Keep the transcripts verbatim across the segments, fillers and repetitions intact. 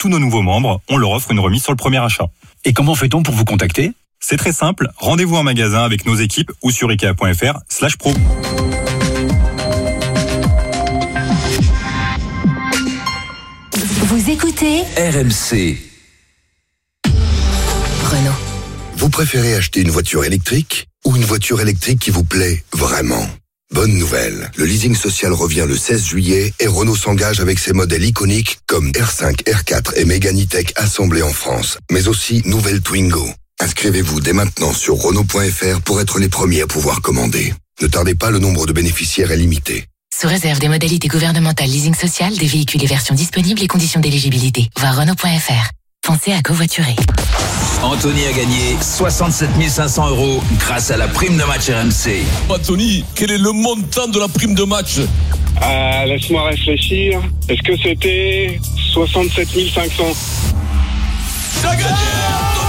tous nos nouveaux membres, on leur offre une remise sur le premier achat. Et comment fait-on pour vous contacter ? C'est très simple, rendez-vous en magasin avec nos équipes ou sur ikea.fr slash pro. Vous écoutez R M C. Renault. Vous préférez acheter une voiture électrique ou une voiture électrique qui vous plaît vraiment ? Bonne nouvelle, le leasing social revient le seize juillet et Renault s'engage avec ses modèles iconiques comme R cinq, R quatre et Mégane E-Tech assemblés en France, mais aussi nouvelle Twingo. Inscrivez-vous dès maintenant sur Renault point F R pour être les premiers à pouvoir commander. Ne tardez pas, le nombre de bénéficiaires est limité. Sous réserve des modalités gouvernementales leasing social, des véhicules et versions disponibles et conditions d'éligibilité. Voir Renault point F R. Pensez à covoiturer. Anthony a gagné soixante-sept mille cinq cents euros grâce à la prime de match R M C. Anthony, quel est le montant de la prime de match ? Euh, laisse-moi réfléchir. Est-ce que c'était soixante-sept mille cinq cents ? T'as gagné, Anthony !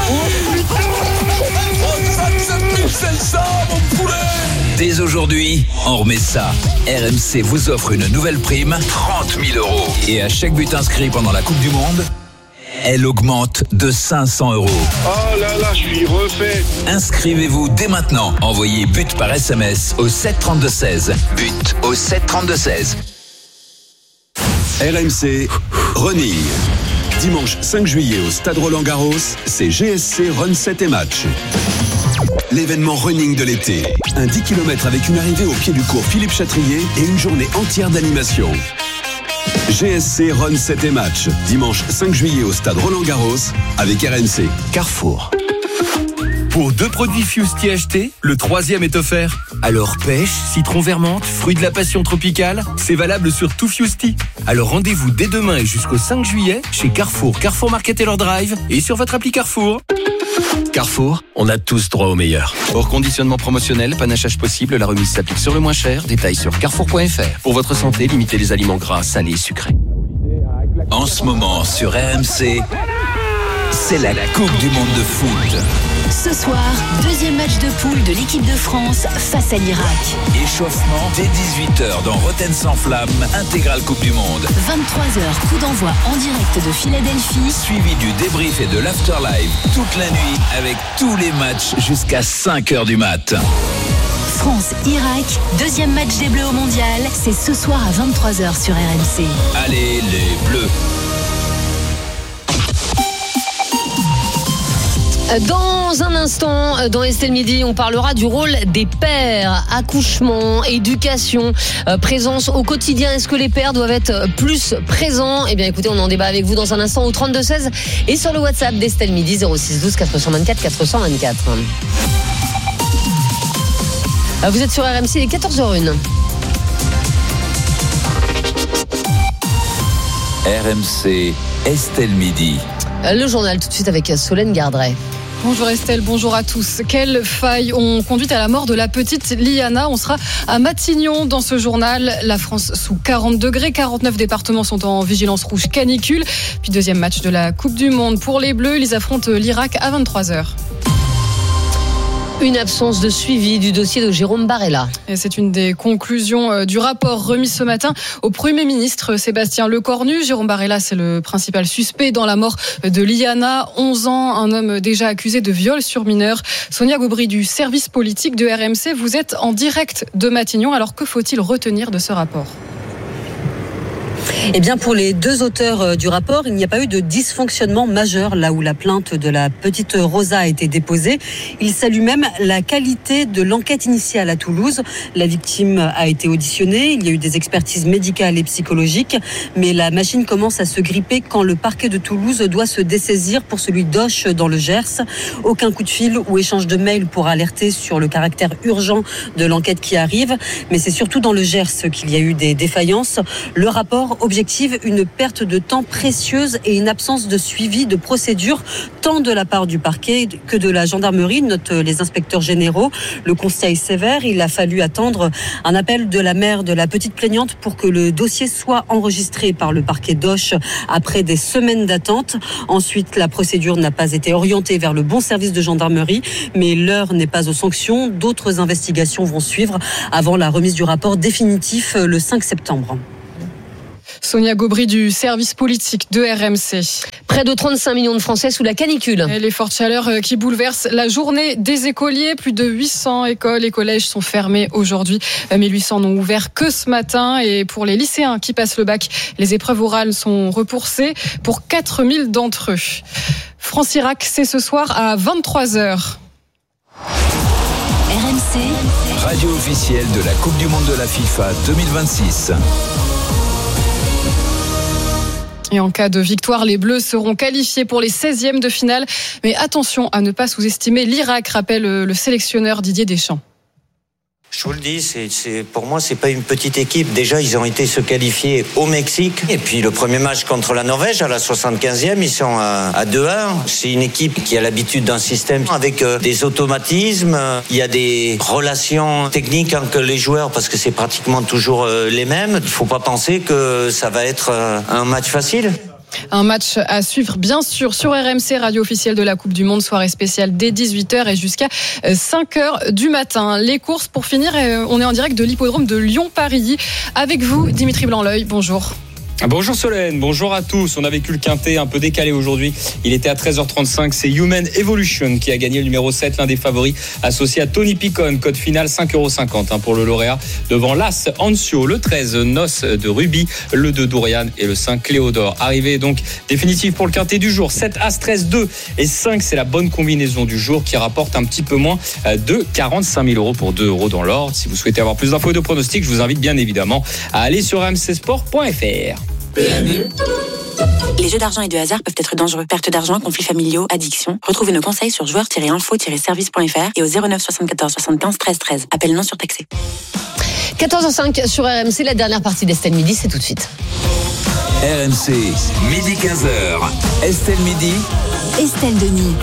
soixante-sept mille cinq cents, mon poulet ! Dès aujourd'hui, on remet ça. R M C vous offre une nouvelle prime, trente mille euros. Et à chaque but inscrit pendant la Coupe du Monde, elle augmente de cinq cents euros. Oh là là, je suis refait. Inscrivez-vous dès maintenant. Envoyez but par S M S au sept trente-deux seize. But au sept trente-deux seize. R M C Running. Dimanche cinq juillet au Stade Roland-Garros, c'est G S C Run sept et Match. L'événement running de l'été. Un dix kilomètres avec une arrivée au pied du cours Philippe Chatrier et une journée entière d'animation. G S C Run sept et Match. Dimanche cinq juillet au Stade Roland-Garros avec R M C. Carrefour. Pour deux produits Fusti achetés, le troisième est offert. Alors pêche, citron vermente, fruits de la passion tropicale, c'est valable sur tout Fusti. Alors rendez-vous dès demain et jusqu'au cinq juillet chez Carrefour, Carrefour Market et leur drive et sur votre appli Carrefour. Carrefour, on a tous droit au meilleur. Hors conditionnement promotionnel, panachage possible, la remise s'applique sur le moins cher. Détails sur carrefour point F R. Pour votre santé, limitez les aliments gras, salés, sucrés. En ce moment sur R M C, c'est la Coupe du Monde de foot. Ce soir, deuxième match de poule de l'équipe de France face à l'Irak. Échauffement dès dix-huit heures dans Rotten sans flamme, intégrale Coupe du Monde. vingt-trois heures, coup d'envoi en direct de Philadelphie. Suivi du débrief et de l'afterlive toute la nuit avec tous les matchs jusqu'à cinq heures du mat. France-Irak, deuxième match des Bleus au Mondial, c'est ce soir à vingt-trois heures sur R M C. Allez les Bleus. Dans un instant, dans Estelle Midi, on parlera du rôle des pères, accouchement, éducation, euh, présence au quotidien. Est-ce que les pères doivent être plus présents ? Eh bien écoutez, on en débat avec vous dans un instant au trente-deux seize et sur le WhatsApp d'Estelle Midi zéro six douze quatre cent vingt-quatre quatre cent vingt-quatre. Vous êtes sur R M C, il est quatorze heures zéro un. R M C, Estelle Midi. Le journal tout de suite avec Solène Gardret. Bonjour Estelle, bonjour à tous. Quelles failles ont conduit à la mort de la petite Liana ? On sera à Matignon dans ce journal. La France sous quarante degrés, quarante-neuf départements sont en vigilance rouge canicule. Puis deuxième match de la Coupe du Monde pour les Bleus. Ils affrontent l'Irak à vingt-trois heures. Une absence de suivi du dossier de Jérôme Barella. Et c'est une des conclusions du rapport remis ce matin au Premier ministre Sébastien Lecornu. Jérôme Barella, c'est le principal suspect dans la mort de Liana, onze ans, un homme déjà accusé de viol sur mineur. Sonia Gaubry du service politique de R M C, vous êtes en direct de Matignon. Alors que faut-il retenir de ce rapport ? Eh bien, pour les deux auteurs du rapport, il n'y a pas eu de dysfonctionnement majeur là où la plainte de la petite Rosa a été déposée. Il salue même la qualité de l'enquête initiale à Toulouse. La victime a été auditionnée, il y a eu des expertises médicales et psychologiques, mais la machine commence à se gripper quand le parquet de Toulouse doit se dessaisir pour celui d'Auch dans le Gers. Aucun coup de fil ou échange de mail pour alerter sur le caractère urgent de l'enquête qui arrive, mais c'est surtout dans le Gers qu'il y a eu des défaillances. Le rapport objective une perte de temps précieuse et une absence de suivi de procédure tant de la part du parquet que de la gendarmerie, notent les inspecteurs généraux. Le constat est sévère, il a fallu attendre un appel de la mère de la petite plaignante pour que le dossier soit enregistré par le parquet d'Auch après des semaines d'attente. Ensuite, la procédure n'a pas été orientée vers le bon service de gendarmerie, mais l'heure n'est pas aux sanctions. D'autres investigations vont suivre avant la remise du rapport définitif le cinq septembre. Sonia Gaubry du service politique de R M C. Près de trente-cinq millions de Français sous la canicule. Et les fortes chaleurs qui bouleversent la journée des écoliers. Plus de huit cents écoles et collèges sont fermés aujourd'hui. mille huit cents n'ont ouvert que ce matin. Et pour les lycéens qui passent le bac, les épreuves orales sont repoussées pour quatre mille d'entre eux. France-Irak, c'est ce soir à vingt-trois heures. R M C, radio officielle de la Coupe du Monde de la FIFA deux mille vingt-six. Et en cas de victoire, les Bleus seront qualifiés pour les seizièmes de finale. Mais attention à ne pas sous-estimer l'Irak, rappelle le sélectionneur Didier Deschamps. Je vous le dis, c'est, c'est, pour moi, c'est pas une petite équipe. Déjà, ils ont été se qualifier au Mexique. Et puis, le premier match contre la Norvège, à la soixante-quinzième, ils sont à, à deux un. C'est une équipe qui a l'habitude d'un système avec euh, des automatismes. Il y a des relations techniques entre les joueurs parce que c'est pratiquement toujours euh, les mêmes. Il faut pas penser que ça va être euh, un match facile. Un match à suivre bien sûr sur R M C, radio officielle de la Coupe du Monde, soirée spéciale dès dix-huit heures et jusqu'à cinq heures du matin. Les courses pour finir, on est en direct de l'hippodrome de Lyon-Paris. Avec vous, Dimitri Blanc-L'Oeil, bonjour. Bonjour Solène, bonjour à tous. On a vécu le quintet un peu décalé aujourd'hui. Il était à treize heures trente-cinq. C'est Human Evolution qui a gagné le numéro sept, l'un des favoris, associé à Tony Picon. Code final cinq euros cinquante pour le lauréat. Devant l'As Ancio, le treize Noce de Ruby, le deux Dourian et le cinq Cléodore. Arrivé donc définitif pour le quintet du jour. sept As, treize, deux et cinq. C'est la bonne combinaison du jour qui rapporte un petit peu moins de quarante-cinq mille euros pour deux euros dans l'ordre. Si vous souhaitez avoir plus d'infos et de pronostics, je vous invite bien évidemment à aller sur r m c sport point f r. Les jeux d'argent et de hasard peuvent être dangereux. Perte d'argent, conflits familiaux, addiction. Retrouvez nos conseils sur joueurs tiret info tiret service point f r et au zéro neuf soixante-quatorze soixante-quinze treize treize. Appel non surtaxé. quatorze heures cinq sur R M C, la dernière partie d'Estelle Midi, c'est tout de suite. R M C, midi quinze heures. Estelle Midi. Estelle Denis.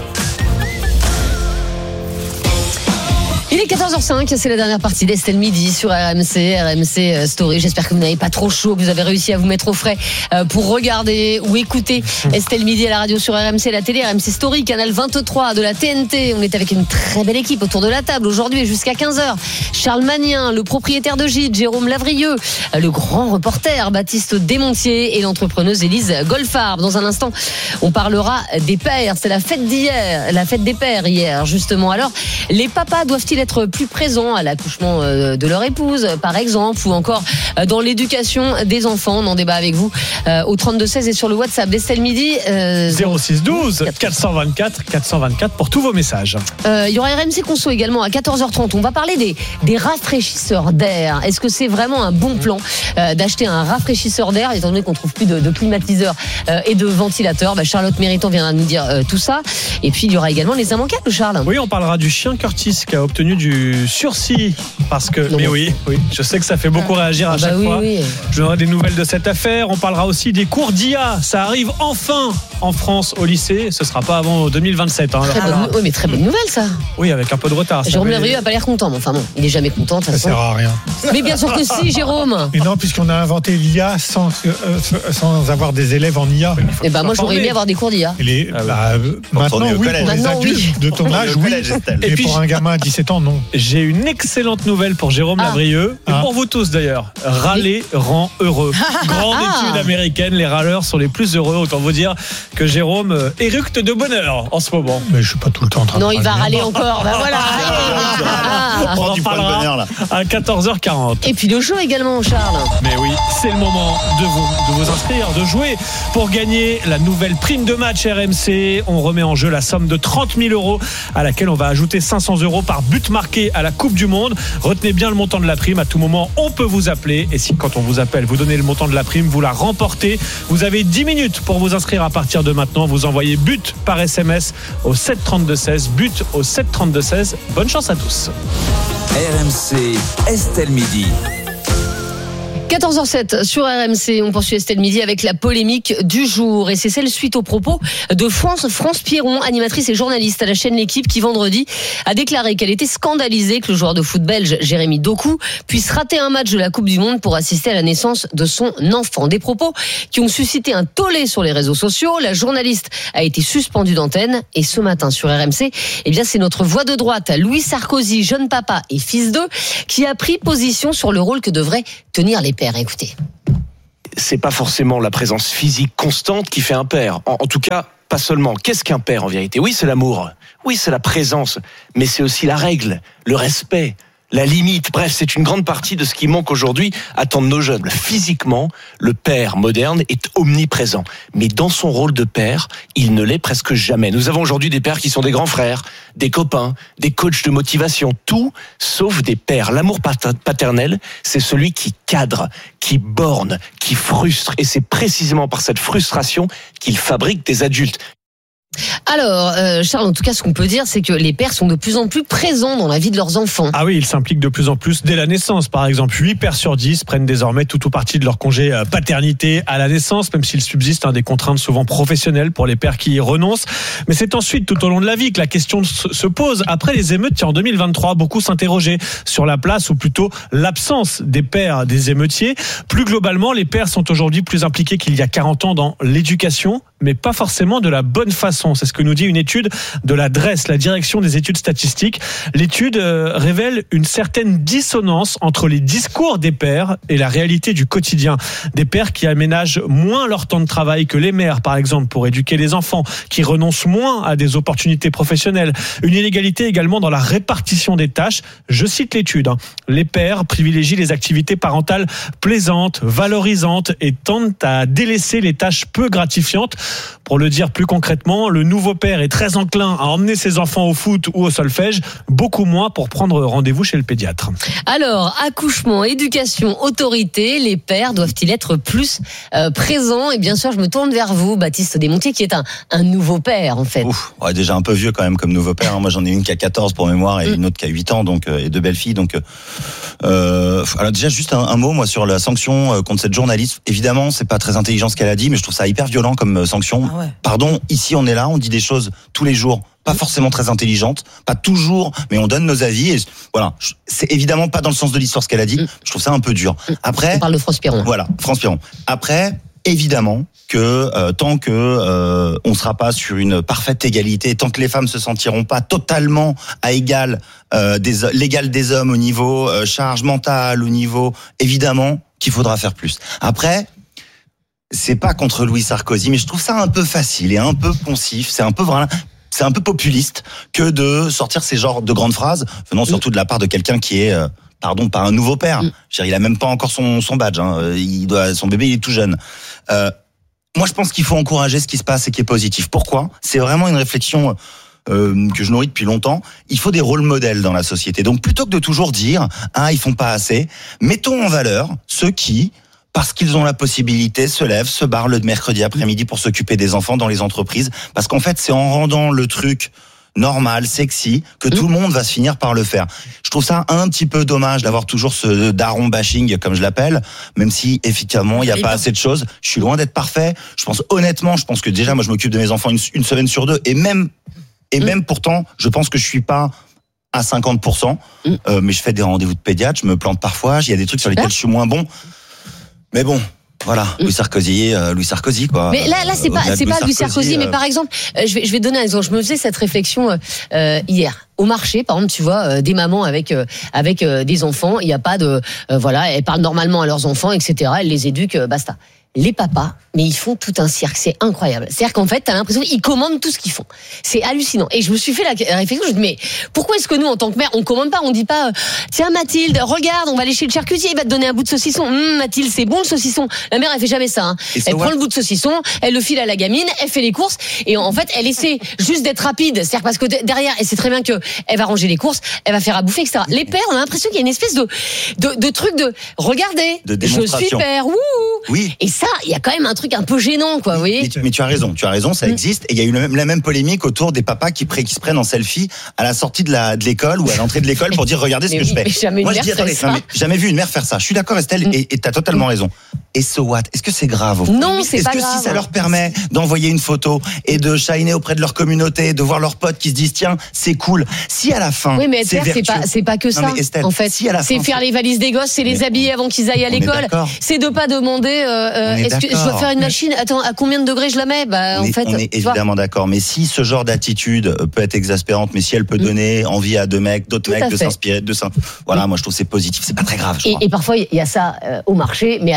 Il est quatorze heures cinq, c'est la dernière partie d'Estelle Midi sur R M C, R M C Story. J'espère que vous n'avez pas trop chaud, que vous avez réussi à vous mettre au frais pour regarder ou écouter Estelle Midi à la radio sur R M C, la télé, R M C Story, canal vingt-trois de la T N T. On est avec une très belle équipe autour de la table aujourd'hui jusqu'à quinze heures. Charles Magnin, le propriétaire de Gîte, Jérôme Lavrieux, le grand reporter Baptiste Desmontiers et l'entrepreneuse Élise Golfarb. Dans un instant, on parlera des pères. C'est la fête d'hier, la fête des pères hier, justement. Alors, les papas doivent-ils être plus présents à l'accouchement de leur épouse, par exemple, ou encore dans l'éducation des enfants? On en débat avec vous au trente-deux seize et sur le WhatsApp d'Estelle Midi. Euh, zéro six douze quatre cent vingt-quatre quatre cent vingt-quatre pour tous vos messages. Euh, il y aura R M C Conso également à quatorze heures trente. On va parler des, des rafraîchisseurs d'air. Est-ce que c'est vraiment un bon plan euh, d'acheter un rafraîchisseur d'air, étant donné qu'on trouve plus de, de climatiseurs euh, et de ventilateurs? Bah, Charlotte Méritant viendra nous dire euh, tout ça. Et puis il y aura également les immanquables, Charles. Oui, on parlera du chien Curtis qui a obtenu du sursis parce que. Non, mais oui, oui, je sais que ça fait beaucoup réagir à ah bah chaque oui, fois. Oui. Je donnerai des nouvelles de cette affaire. On parlera aussi des cours d'I A. Ça arrive enfin en France au lycée. Ce sera pas avant deux mille vingt-sept. Hein, très bonne, oui, mais très bonne nouvelle, ça. Oui, avec un peu de retard. Jérôme Lavrieux n'a pas l'air content, mais enfin non, il est jamais content. Ça sert à rien. Mais bien sûr que si, Jérôme. Mais non, puisqu'on a inventé l'I A sans, euh, sans avoir des élèves en I A. Et ben moi, j'aurais aimé avoir des cours d'I A. Les, ah, bah, maintenant, oui, pour les adultes oui. de ton âge, oui. Et puis, pour un gamin à dix-sept ans, non. J'ai une excellente nouvelle pour Jérôme ah. Lavrieux et ah. pour vous tous d'ailleurs. Râler oui. rend heureux. Grande ah. étude américaine, les râleurs sont les plus heureux. Autant vous dire que Jérôme euh, éructe de bonheur en ce moment. Mais je suis pas tout le temps en train non, de il va râler encore. Ben voilà. Ah. On en parlera à quatorze heures quarante. Et puis le jeu également, Charles. Mais oui, c'est le moment de vous, de vous inscrire, de jouer pour gagner la nouvelle prime de match R M C. On remet en jeu la somme de trente mille euros à laquelle on va ajouter cinq cents euros par but marqué à la Coupe du Monde. Retenez bien le montant de la prime. À tout moment, on peut vous appeler. Et si, quand on vous appelle, vous donnez le montant de la prime, vous la remportez. Vous avez dix minutes pour vous inscrire à partir de maintenant. Vous envoyez but par S M S au sept trente-deux seize. But au sept trente-deux seize. Bonne chance à tous. R M C, Estelle Midi. quatorze heures sept sur R M C, on poursuit Estelle Midi avec la polémique du jour et c'est celle suite aux propos de France, France Pierron, animatrice et journaliste à la chaîne L'Équipe qui vendredi a déclaré qu'elle était scandalisée que le joueur de foot belge Jérémy Doku puisse rater un match de la Coupe du Monde pour assister à la naissance de son enfant. Des propos qui ont suscité un tollé sur les réseaux sociaux. La journaliste a été suspendue d'antenne et ce matin sur R M C, eh bien c'est notre voix de droite, Louis Sarkozy, jeune papa et fils d'eux, qui a pris position sur le rôle que devraient tenir les pères. Écoutez. c'est pas forcément la présence physique constante qui fait un père. En, en tout cas, pas seulement. Qu'est-ce qu'un père en vérité ? Oui, c'est l'amour. Oui, c'est la présence. Mais c'est aussi la règle, le respect, la limite. Bref, c'est une grande partie de ce qui manque aujourd'hui à tant de nos jeunes. Physiquement, le père moderne est omniprésent. Mais dans son rôle de père, il ne l'est presque jamais. Nous avons aujourd'hui des pères qui sont des grands frères, des copains, des coachs de motivation, tout sauf des pères. L'amour paternel, c'est celui qui cadre, qui borne, qui frustre. Et c'est précisément par cette frustration qu'il fabrique des adultes. Alors, euh, Charles, en tout cas, ce qu'on peut dire, c'est que les pères sont de plus en plus présents dans la vie de leurs enfants. Ah oui, ils s'impliquent de plus en plus dès la naissance. Par exemple, huit pères sur dix prennent désormais tout ou partie de leur congé paternité à la naissance, même s'il subsiste hein, des contraintes souvent professionnelles pour les pères qui y renoncent. Mais c'est ensuite, tout au long de la vie, que la question se pose. Après les émeutes, tiens, en deux mille vingt-trois, beaucoup s'interrogeaient sur la place, ou plutôt l'absence des pères des émeutiers. Plus globalement, les pères sont aujourd'hui plus impliqués qu'il y a quarante ans dans l'éducation, mais pas forcément de la bonne façon. C'est ce que nous dit une étude de la D R E S, la Direction des études statistiques. L'étude euh, révèle une certaine dissonance entre les discours des pères et la réalité du quotidien. Des pères qui aménagent moins leur temps de travail que les mères, par exemple, pour éduquer les enfants, qui renoncent moins à des opportunités professionnelles. Une inégalité également dans la répartition des tâches. Je cite l'étude. Hein. Les pères privilégient les activités parentales plaisantes, valorisantes et tendent à délaisser les tâches peu gratifiantes. Pour le dire plus concrètement, le nouveau père est très enclin à emmener ses enfants au foot ou au solfège, beaucoup moins pour prendre rendez-vous chez le pédiatre. Alors, accouchement, éducation, autorité, les pères doivent-ils être plus euh, présents ? Et bien sûr, je me tourne vers vous, Baptiste Desmontiers, qui est un, un nouveau père, en fait. Ouf, ouais, déjà un peu vieux quand même comme nouveau père. Moi, j'en ai une qui a quatorze pour mémoire et mmh. une autre qui a huit ans, donc euh, et deux belles filles. Donc, euh, alors déjà juste un, un mot, moi, sur la sanction euh, contre cette journaliste. Évidemment, c'est pas très intelligent ce qu'elle a dit, mais je trouve ça hyper violent comme euh, sanction. Ah ouais. Pardon, ici on est là, on dit des choses tous les jours, pas forcément très intelligentes, pas toujours, mais on donne nos avis. Et voilà, c'est évidemment pas dans le sens de l'histoire ce qu'elle a dit. Je trouve ça un peu dur. Après, on parle de France Piron. Voilà, France Piron. Après, évidemment que euh, tant que euh, on sera pas sur une parfaite égalité, tant que les femmes se sentiront pas totalement à égal euh, des l'égal des hommes au niveau euh, charge mentale, au niveau évidemment qu'il faudra faire plus. Après. C'est pas contre Louis Sarkozy, mais je trouve ça un peu facile et un peu poncif. C'est un peu vraiment, c'est un peu populiste que de sortir ces genres de grandes phrases venant surtout de la part de quelqu'un qui est, euh, pardon, pas un nouveau père. Mm. Je veux dire, il a même pas encore son son badge. Hein. Il doit, son bébé, il est tout jeune. Euh, moi, je pense qu'il faut encourager ce qui se passe et qui est positif. Pourquoi ? C'est vraiment une réflexion. Euh, que je nourris depuis longtemps. Il faut des rôles modèles dans la société. Donc, plutôt que de toujours dire, ah, ils font pas assez, mettons en valeur ceux qui parce qu'ils ont la possibilité, se lèvent, se barrent le mercredi après-midi pour s'occuper des enfants dans les entreprises. Parce qu'en fait, c'est en rendant le truc normal, sexy, que tout le monde va se finir par le faire. Je trouve ça un petit peu dommage d'avoir toujours ce daron bashing, comme je l'appelle, même si, effectivement, il n'y a pas assez de choses. Je suis loin d'être parfait. Je pense, honnêtement, je pense que déjà, moi, je m'occupe de mes enfants une, une semaine sur deux. Et même, et même pourtant, je pense que je suis pas à cinquante pour cent. Euh, mais je fais des rendez-vous de pédiatre, je me plante parfois. Il y a des trucs sur lesquels je suis moins bon. Mais bon, voilà, Louis Sarkozy, euh, Louis Sarkozy quoi. Mais là, là, c'est pas, c'est pas Louis Sarkozy, euh... mais par exemple, euh, je vais, je vais donner un exemple. Je me faisais cette réflexion euh, hier. Au marché, par exemple, tu vois, euh, des mamans avec euh, avec euh, des enfants, il y a pas de, euh, voilà, elles parlent normalement à leurs enfants, et cetera. Elles les éduquent, euh, basta. Les papas, mais ils font tout un cirque, c'est incroyable. C'est-à-dire qu'en fait, t'as l'impression qu'ils commandent tout ce qu'ils font. C'est hallucinant. Et je me suis fait la réflexion, je me dis, mais pourquoi est-ce que nous, en tant que mère, on commande pas, on dit pas, tiens Mathilde, regarde, on va aller chez le charcutier, il va te donner un bout de saucisson. Hum, Mathilde, c'est bon le saucisson. La mère, elle fait jamais ça. Hein. Elle prend le bout de saucisson, elle le file à la gamine, elle fait les courses, et en fait, elle essaie juste d'être rapide. C'est-à-dire parce que derrière, elle sait très bien que elle va ranger les courses, elle va faire à bouffer, et cetera. Les pères, on a l'impression qu'il y a une espèce de de, de truc de, regardez, de je suis père, wouh. Oui. Et ça, il y a quand même un truc un peu gênant, quoi, vous voyez. Mais tu, mais tu as raison, tu as raison, ça existe. Et il y a eu la même, la même polémique autour des papas qui, qui se prennent en selfie à la sortie de la de l'école ou à l'entrée de l'école pour dire regardez ce que oui, je fais. Mais jamais Moi une je dis mère attendez, fait non, ça. mais jamais vu une mère faire ça. Je suis d'accord Estelle mm. et tu as totalement mm. raison. Et so what ? Est-ce que c'est grave au fond ? Non, c'est Est-ce pas que grave. si ça leur permet d'envoyer une photo et de shiner auprès de leur communauté, de voir leurs potes qui se disent tiens, c'est cool. Si à la fin oui, mais c'est père, c'est pas c'est pas que ça. Non, mais Estelle, en fait, si à la c'est fin, faire les valises des gosses, c'est les habiller avant qu'ils aillent à l'école. C'est de pas demander euh, est-ce que je dois faire une machine, attends, à combien de degrés je la mets ? Bah on en est, fait, on est évidemment d'accord, mais si ce genre d'attitude peut être exaspérante, mais si elle peut donner envie à deux mecs, d'autres mecs de s'inspirer, de ça, voilà, moi je trouve que c'est positif, c'est pas très grave. Je et, crois. et parfois il y a ça euh, au marché, mais à la, mais à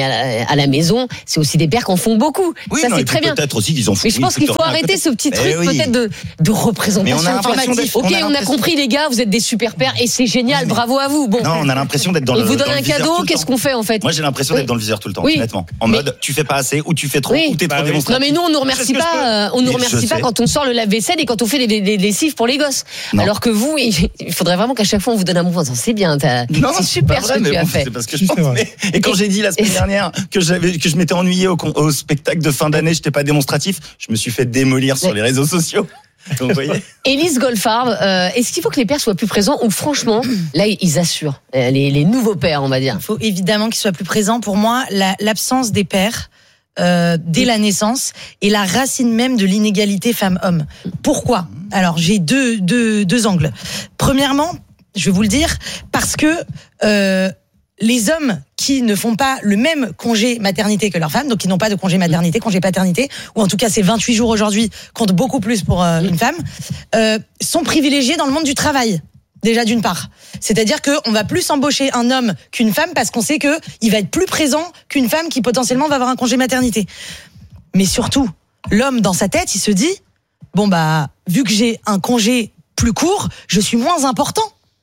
à la, à la maison, c'est aussi des pères qui en font beaucoup. Oui, ça non, c'est et très bien. Peut-être aussi qu'ils en font. Mais je pense oui, qu'il faut arrêter ce petit truc oui. peut-être de, de représentation informative. Ok, on a compris les gars, vous êtes des super pères et c'est génial, mais... bravo à vous. Bon. Non, on a l'impression d'être dans on le. On vous donne un un cadeau, qu'est-ce qu'on fait en fait? Moi j'ai l'impression oui. d'être dans le viseur tout le temps, oui. honnêtement. En mais... mode, tu fais pas assez ou tu fais trop oui. ou t'es bah trop oui. démonstratif. Non mais nous on nous remercie pas, on nous remercie pas quand on sort le lave-vaisselle et quand on fait les, les lessives pour les gosses. Non. Alors que vous, il faudrait vraiment qu'à chaque fois on vous donne un bon. C'est bien, c'est super ce que tu as fait. C'est parce que je pense. Et quand j'ai dit la semaine dernière que j'avais que je m'étais ennuyé au, au spectacle de fin d'année, j'étais pas démonstratif, je me suis fait démolir sur les réseaux sociaux. Donc, vous voyez. Élise Goldfarb, euh, est-ce qu'il faut que les pères soient plus présents ou franchement, là, ils assurent les, les nouveaux pères, on va dire? Il faut évidemment qu'ils soient plus présents. Pour moi, la, l'absence des pères euh, dès la naissance est la racine même de l'inégalité femmes-hommes. Pourquoi? Alors, j'ai deux, deux, deux angles. Premièrement, je vais vous le dire, parce que euh, les hommes qui ne font pas le même congé maternité que leurs femmes, donc qui n'ont pas de congé maternité, congé paternité, ou en tout cas ces vingt-huit jours aujourd'hui comptent beaucoup plus pour euh, une femme, euh, sont privilégiés dans le monde du travail. Déjà d'une part. C'est-à-dire qu'on va plus embaucher un homme qu'une femme parce qu'on sait qu'il va être plus présent qu'une femme qui potentiellement va avoir un congé maternité. Mais surtout, l'homme dans sa tête, il se dit, bon bah, vu que j'ai un congé plus court, je suis moins important.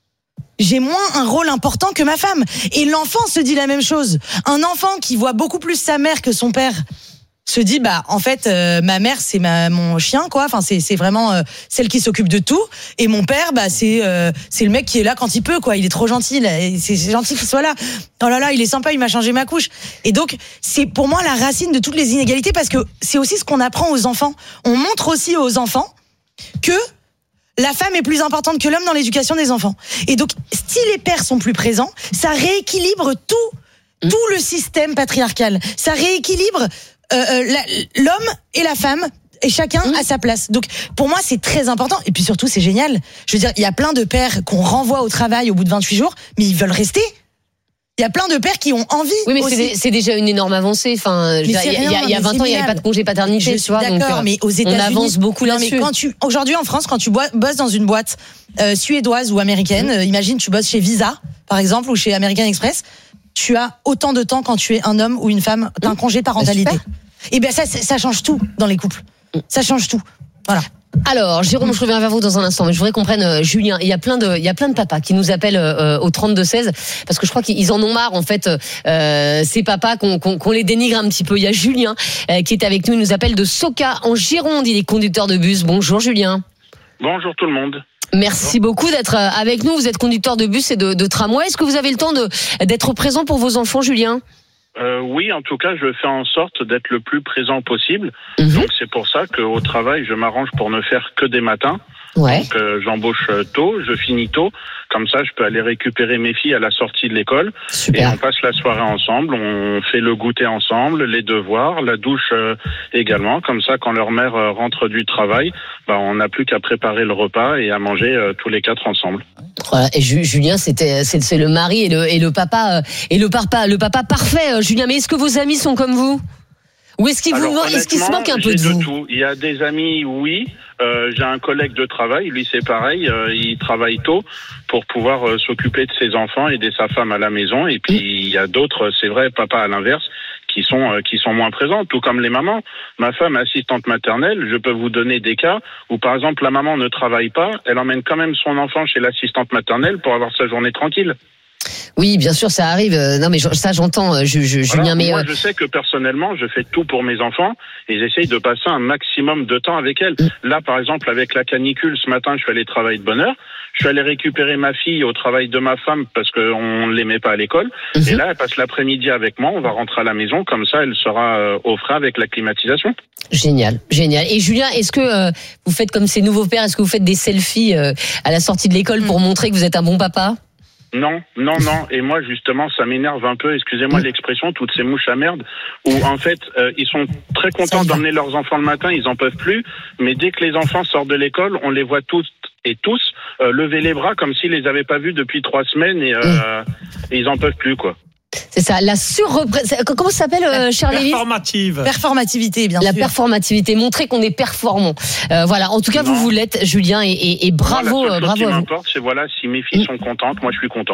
J'ai moins un rôle important que ma femme. Et l'enfant se dit la même chose. Un enfant qui voit beaucoup plus sa mère que son père se dit, bah en fait, euh, ma mère c'est ma mon chien quoi. Enfin c'est c'est vraiment euh, celle qui s'occupe de tout. Et mon père, bah c'est euh, c'est le mec qui est là quand il peut quoi. Il est trop gentil. Là, et c'est, c'est gentil qu'il soit là. Oh là là, il est sympa. Il m'a changé ma couche. Et donc c'est pour moi la racine de toutes les inégalités parce que c'est aussi ce qu'on apprend aux enfants. On montre aussi aux enfants que la femme est plus importante que l'homme dans l'éducation des enfants. Et donc, si les pères sont plus présents, ça rééquilibre tout, tout le système patriarcal. Ça rééquilibre euh, la, l'homme et la femme, et chacun à sa place. Donc, pour moi, c'est très important. Et puis surtout, c'est génial. Je veux dire, il y a plein de pères qu'on renvoie au travail au bout de vingt-huit jours, mais ils veulent rester. Il y a plein de pères qui ont envie. Oui, mais aussi. c'est, c'est déjà une énorme avancée. Enfin, il y, y, y a vingt ans, il n'y avait pas de congé paternité. Je suis d'accord, donc, euh, mais aux États-Unis, on avance beaucoup non, là-dessus. Mais quand tu, aujourd'hui en France, quand tu bosses dans une boîte euh, suédoise ou américaine, mmh. euh, imagine tu bosses chez Visa, par exemple, ou chez American Express, tu as autant de temps quand tu es un homme ou une femme, t'as un congé parentalité. Et bien ça, ça change tout dans les couples. Ça change tout. Voilà. Alors, Jérôme, je reviens vers vous dans un instant, mais je voudrais qu'on prenne euh, Julien. Il y a plein de, il y a plein de papas qui nous appellent euh, au trente-deux seize parce que je crois qu'ils en ont marre en fait. Euh, ces papas qu'on, qu'on, qu'on les dénigre un petit peu. Il y a Julien euh, qui est avec nous. Il nous appelle de Soka en Gironde. Il est conducteur de bus. Bonjour Julien. Bonjour tout le monde. Merci beaucoup d'être avec nous. Vous êtes conducteur de bus et de, de tramway. Est-ce que vous avez le temps de, d'être présent pour vos enfants, Julien? Euh, oui, en tout cas, je fais en sorte d'être le plus présent possible. Mmh. Donc, c'est pour ça qu'au travail, je m'arrange pour ne faire que des matins. Ouais. Donc, euh, j'embauche tôt, je finis tôt. Comme ça, je peux aller récupérer mes filles à la sortie de l'école. Super. Et on passe la soirée ensemble. On fait le goûter ensemble, les devoirs, la douche euh, également. Comme ça, quand leur mère euh, rentre du travail, bah, on n'a plus qu'à préparer le repas et à manger euh, tous les quatre ensemble. Voilà. Et Julien, c'était, c'est, c'est le mari et le, et le papa, et le papa, le papa parfait. Julien, mais est-ce que vos amis sont comme vous? Ou est-ce qu'il, vous, est-ce qu'il se manque un peu de vous? De tout. Il y a des amis, oui. Euh, j'ai un collègue de travail, lui c'est pareil, euh, il travaille tôt pour pouvoir euh, s'occuper de ses enfants et de sa femme à la maison. Et puis il y a d'autres, c'est vrai, papa à l'inverse, qui sont euh, qui sont moins présents, tout comme les mamans. Ma femme est assistante maternelle, je peux vous donner des cas où par exemple la maman ne travaille pas, elle emmène quand même son enfant chez l'assistante maternelle pour avoir sa journée tranquille. Oui, bien sûr, ça arrive. Non, mais ça, j'entends, je, je, voilà. Julien. Mais moi, je sais que personnellement, je fais tout pour mes enfants et j'essaye de passer un maximum de temps avec elles. Mmh. Là, par exemple, avec la canicule, ce matin, je suis allé travailler de bonne heure. Je suis allé récupérer ma fille au travail de ma femme parce qu'on ne l'aimait pas à l'école. Mmh. Et là, elle passe l'après-midi avec moi. On va rentrer à la maison. Comme ça, elle sera euh, au frais avec la climatisation. Génial, génial. Et Julien, est-ce que euh, vous faites comme ces nouveaux pères? Est-ce que vous faites des selfies euh, à la sortie de l'école mmh. pour montrer que vous êtes un bon papa? Non, non, non. Et moi, justement, ça m'énerve un peu, excusez-moi l'expression, toutes ces mouches à merde, où en fait, euh, ils sont très contents d'emmener leurs enfants le matin, ils en peuvent plus, mais dès que les enfants sortent de l'école, on les voit toutes et tous euh, lever les bras comme s'ils les avaient pas vus depuis trois semaines et, euh, et ils en peuvent plus, quoi. C'est ça, la surreprésentation. Comment ça s'appelle, euh, Charles-Élie ? Performative. Performativité, bien la sûr. La performativité, montrer qu'on est performant. Euh, voilà, en tout cas, non. vous vous l'êtes, Julien, et, et, et bravo, moi, la seule bravo chose qui à vous. m'importe, c'est voilà, si mes filles sont contentes, moi je suis content.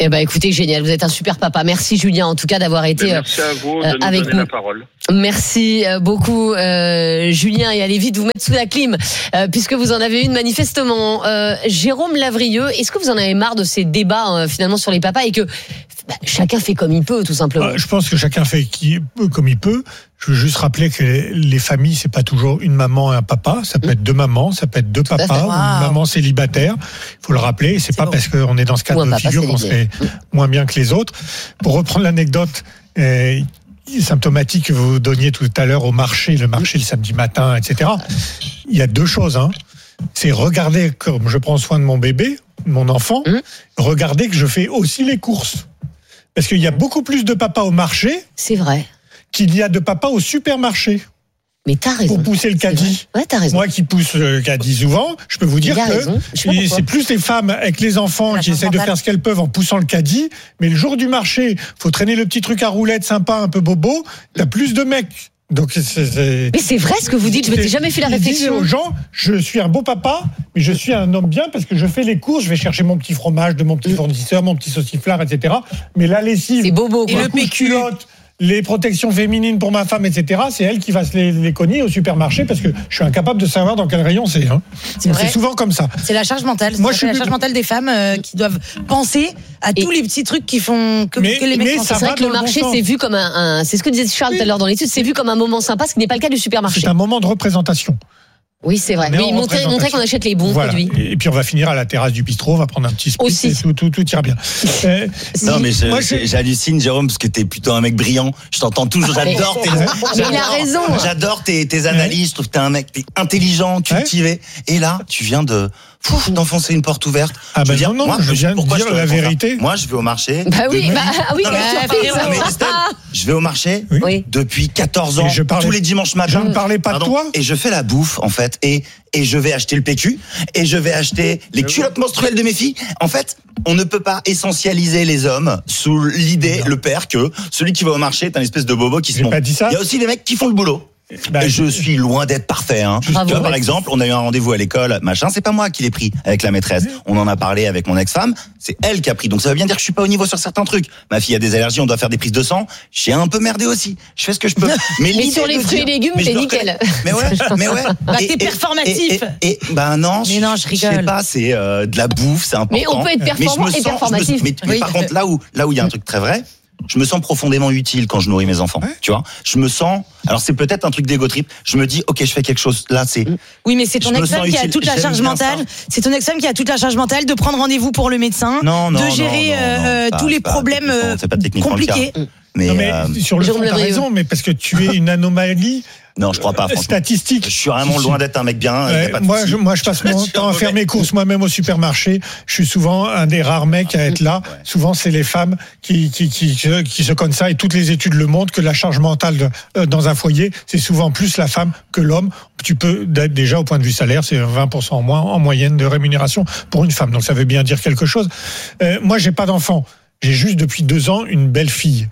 Eh ben, écoutez, génial. Vous êtes un super papa. Merci, Julien, en tout cas, d'avoir été Merci à vous de euh, nous avec donner nous. la parole. Merci beaucoup, euh, Julien, et allez vite vous mettre sous la clim, euh, puisque vous en avez une manifestement. Euh, Jérôme Lavrieux, est-ce que vous en avez marre de ces débats euh, finalement sur les papas et que bah, chacun fait comme il peut, tout simplement? Je pense que chacun fait qui peut, comme il peut. Je veux juste rappeler que les familles, c'est pas toujours une maman et un papa. Ça peut être deux mamans, ça peut être deux papas, ou une maman célibataire. Il faut le rappeler. C'est, c'est pas bon. Parce qu'on est dans ce cas de figure qu'on serait moins bien que les autres. Pour reprendre l'anecdote euh, symptomatique que vous donniez tout à l'heure au marché, le marché le samedi matin, et cetera. Il y a deux choses. Hein. C'est regarder comme je prends soin de mon bébé, mon enfant. Mmh. Regarder que je fais aussi les courses. Parce qu'il y a beaucoup plus de papas au marché. C'est vrai. Qu'il y a de papas au supermarché. Mais t'as raison. Pour pousser le caddie. Ouais, t'as raison. Moi qui pousse le caddie souvent, je peux vous dire que c'est plus les femmes avec les enfants qui essaient de faire ce qu'elles peuvent en poussant le caddie. Mais le jour du marché, faut traîner le petit truc à roulettes sympa, un peu bobo. T'as plus de mecs. Donc c'est, c'est, mais c'est vrai ce que vous dites, je m'étais jamais fait la réflexion. Aux gens, je suis un beau papa, mais je suis un homme bien parce que je fais les courses, je vais chercher mon petit fromage de mon petit fournisseur, mon petit sauciflard, et cetera. Mais la lessive, c'est bobo, et le péculotte, les protections féminines pour ma femme, et cetera, c'est elle qui va se les, les cogner au supermarché parce que je suis incapable de savoir dans quel rayon c'est. Hein. C'est, c'est souvent comme ça. C'est la charge mentale. Moi, c'est la charge mentale des femmes euh, qui doivent penser à et tous les petits trucs qui font que, mais, que les mecs font. C'est vrai que le marché, bon c'est vu comme un, un. C'est ce que disait Charles oui. tout à l'heure dans l'étude, c'est vu comme un moment sympa, ce qui n'est pas le cas du supermarché. C'est un moment de représentation. Oui, c'est vrai. Oui, montrer, montrer qu'on achète les bons voilà. produits. Et puis on va finir à la terrasse du bistrot, on va prendre un petit split aussi. Et tout, tout, tout ira bien. Euh, non, mais je, moi, je... j'hallucine, Jérôme, parce que t'es plutôt un mec brillant. Je t'entends toujours, j'adore tes, mais il a raison. J'adore tes, tes analyses, je trouve que t'es un mec t'es intelligent, cultivé. Ouais. Et là, tu viens de, Pouf, d'enfoncer une porte ouverte. Ah ben bah non, non, moi, je viens de dire la vérité. Moi, je vais au marché. Bah oui, depuis... bah oui, non, mais, mais, mais, Estelle, je vais au marché oui. depuis quatorze ans, parlais... tous les dimanches matins. Je ne parlais pas Pardon, de toi. Et je fais la bouffe, en fait, et, et je vais acheter le P Q, et je vais acheter les culottes menstruelles de mes filles. En fait, on ne peut pas essentialiser les hommes sous l'idée, non. le père, que celui qui va au marché est un espèce de bobo qui se monte. Pas dit ça. Il y a aussi les mecs qui font le boulot. Bah, je suis loin d'être parfait. Hein. Bravo, tu vois, par ouais. exemple, on a eu un rendez-vous à l'école, machin. C'est pas moi qui l'ai pris avec la maîtresse. On en a parlé avec mon ex-femme. C'est elle qui a pris. Donc ça veut bien dire que je suis pas au niveau sur certains trucs. Ma fille a des allergies, on doit faire des prises de sang. J'ai un peu merdé aussi. Je fais ce que je peux. Mais, mais sur les fruits et légumes, t'es nickel. Mais ouais, mais ouais. Bah, et, t'es performatif. Et, et, et, et ben non, mais non, je rigole. Je sais pas, c'est euh, de la bouffe, c'est important. Mais on peut être performant et performatif. Mais, mais oui. par contre, là où là où il y a un truc très vrai. Je me sens profondément utile quand je nourris mes enfants. Ouais. Tu vois, je me sens. Alors c'est peut-être un truc d'égo trip. Je me dis, ok, je fais quelque chose. Là, c'est. Oui, mais c'est ton ex-femme qui a toute la charge mentale. C'est ton ex-femme qui a toute la charge mentale de prendre rendez-vous pour le médecin, non, non, de gérer non, non, non, euh, pas, tous les pas, problèmes euh, compliqués. Mais, non, mais euh, sur le fond, t'as raison, mais parce que tu es une anomalie. Non, je crois pas. Statistique. Je suis vraiment loin d'être un mec bien. Ouais, moi, je, moi, je passe mon temps à faire mes courses moi-même au supermarché. Je suis souvent un des rares mecs à être là. Ouais. Souvent, c'est les femmes qui, qui, qui, qui, qui se connaissent ça. Et toutes les études le montrent que la charge mentale de, euh, dans un foyer, c'est souvent plus la femme que l'homme. Tu peux, déjà, au point de vue salaire, c'est vingt pour cent en moins en moyenne de rémunération pour une femme. Donc, ça veut bien dire quelque chose. Euh, moi, j'ai pas d'enfant. J'ai juste depuis deux ans une belle fille.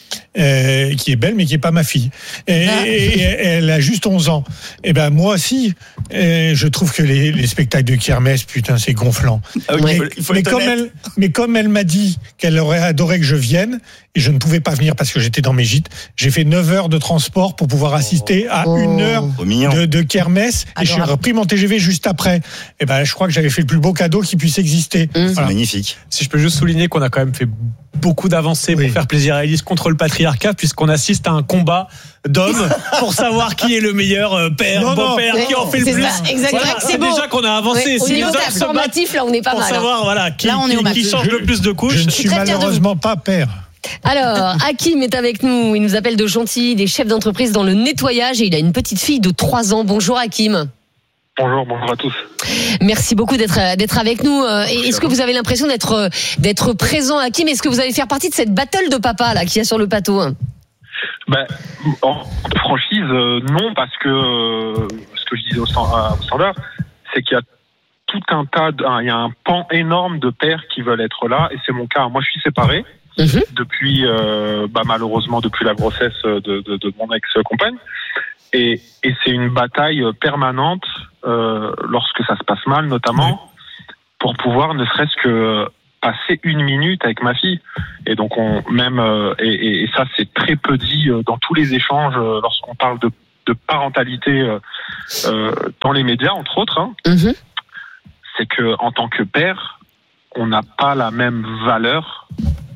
Euh, qui est belle mais qui est pas ma fille et, ah. et, et elle a juste onze ans et ben moi aussi euh, je trouve que les, les spectacles de kermesse putain c'est gonflant ah oui, mais, il faut, il faut mais, comme elle, mais comme elle m'a dit qu'elle aurait adoré que je vienne et je ne pouvais pas venir parce que j'étais dans mes gîtes, j'ai fait neuf heures de transport pour pouvoir assister à oh. une heure de, de kermesse et je suis repris mon T G V juste après et ben je crois que j'avais fait le plus beau cadeau qui puisse exister. Mmh. Voilà. C'est magnifique. Si je peux juste souligner qu'on a quand même fait beaucoup d'avancées oui. pour faire plaisir à Élise contre le patriarcat puisqu'on assiste à un combat d'hommes pour savoir qui est le meilleur père, non, beau-père, non, qui en fait le plus. Ça, exactement. Voilà, c'est, c'est beau. Déjà qu'on a avancé. Ouais, si au niveau informatif, là, on est pas pour mal. Pour savoir, hein. voilà, qui, là, on est au qui, qui change je, le plus de couches. Je ne suis malheureusement pas père. Alors, Hakim est avec nous. Il nous appelle de Gentilly, il est chef d'entreprise dans le nettoyage et il a une petite fille de trois ans. Bonjour Hakim. Bonjour, bonjour à tous. Merci beaucoup d'être d'être avec nous. Et est-ce que vous avez l'impression d'être d'être présent, Hakim ? Est-ce que vous allez faire partie de cette battle de papa là qu'il y a sur le plateau ? Ben, en franchise, euh, non, parce que euh, ce que je disais au standard, c'est qu'il y a tout un tas, de, il y a un pan énorme de pères qui veulent être là, et c'est mon cas. Moi, je suis séparé mm-hmm. depuis, euh, bah, malheureusement, depuis la grossesse de, de, de mon ex-compagne, et, et c'est une bataille permanente euh, lorsque ça se passe mal, notamment, oui. pour pouvoir ne serait-ce que passer une minute avec ma fille. Et donc on même euh, et, et, et ça c'est très peu dit euh, dans tous les échanges euh, lorsqu'on parle de, de parentalité euh, euh, dans les médias entre autres. Hein, mm-hmm. C'est que en tant que père, on n'a pas la même valeur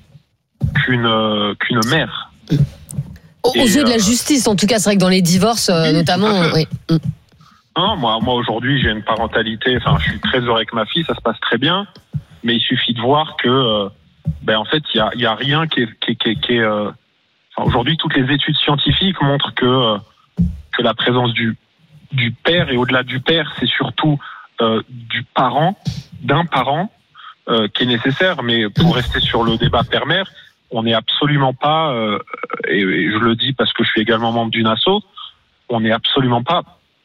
qu'une euh, qu'une mère. Aux et, yeux de la euh, justice, en tout cas, c'est vrai que dans les divorces, euh, oui, notamment. Oui. Non, moi, moi aujourd'hui, j'ai une parentalité. Enfin, je suis très heureux avec ma fille, ça se passe très bien. Mais il suffit de voir que, euh, ben en fait, il y a, y a rien qui est, qui est, qui est, qui est euh, enfin, aujourd'hui, toutes les études scientifiques montrent que euh, que la présence du du père et au-delà du père, c'est surtout euh, du parent, d'un parent euh, qui est nécessaire. Mais pour rester sur le débat père-mère, on n'est absolument pas, euh, et, et je le dis parce que je suis également membre d'une asso, on n'est absolument pas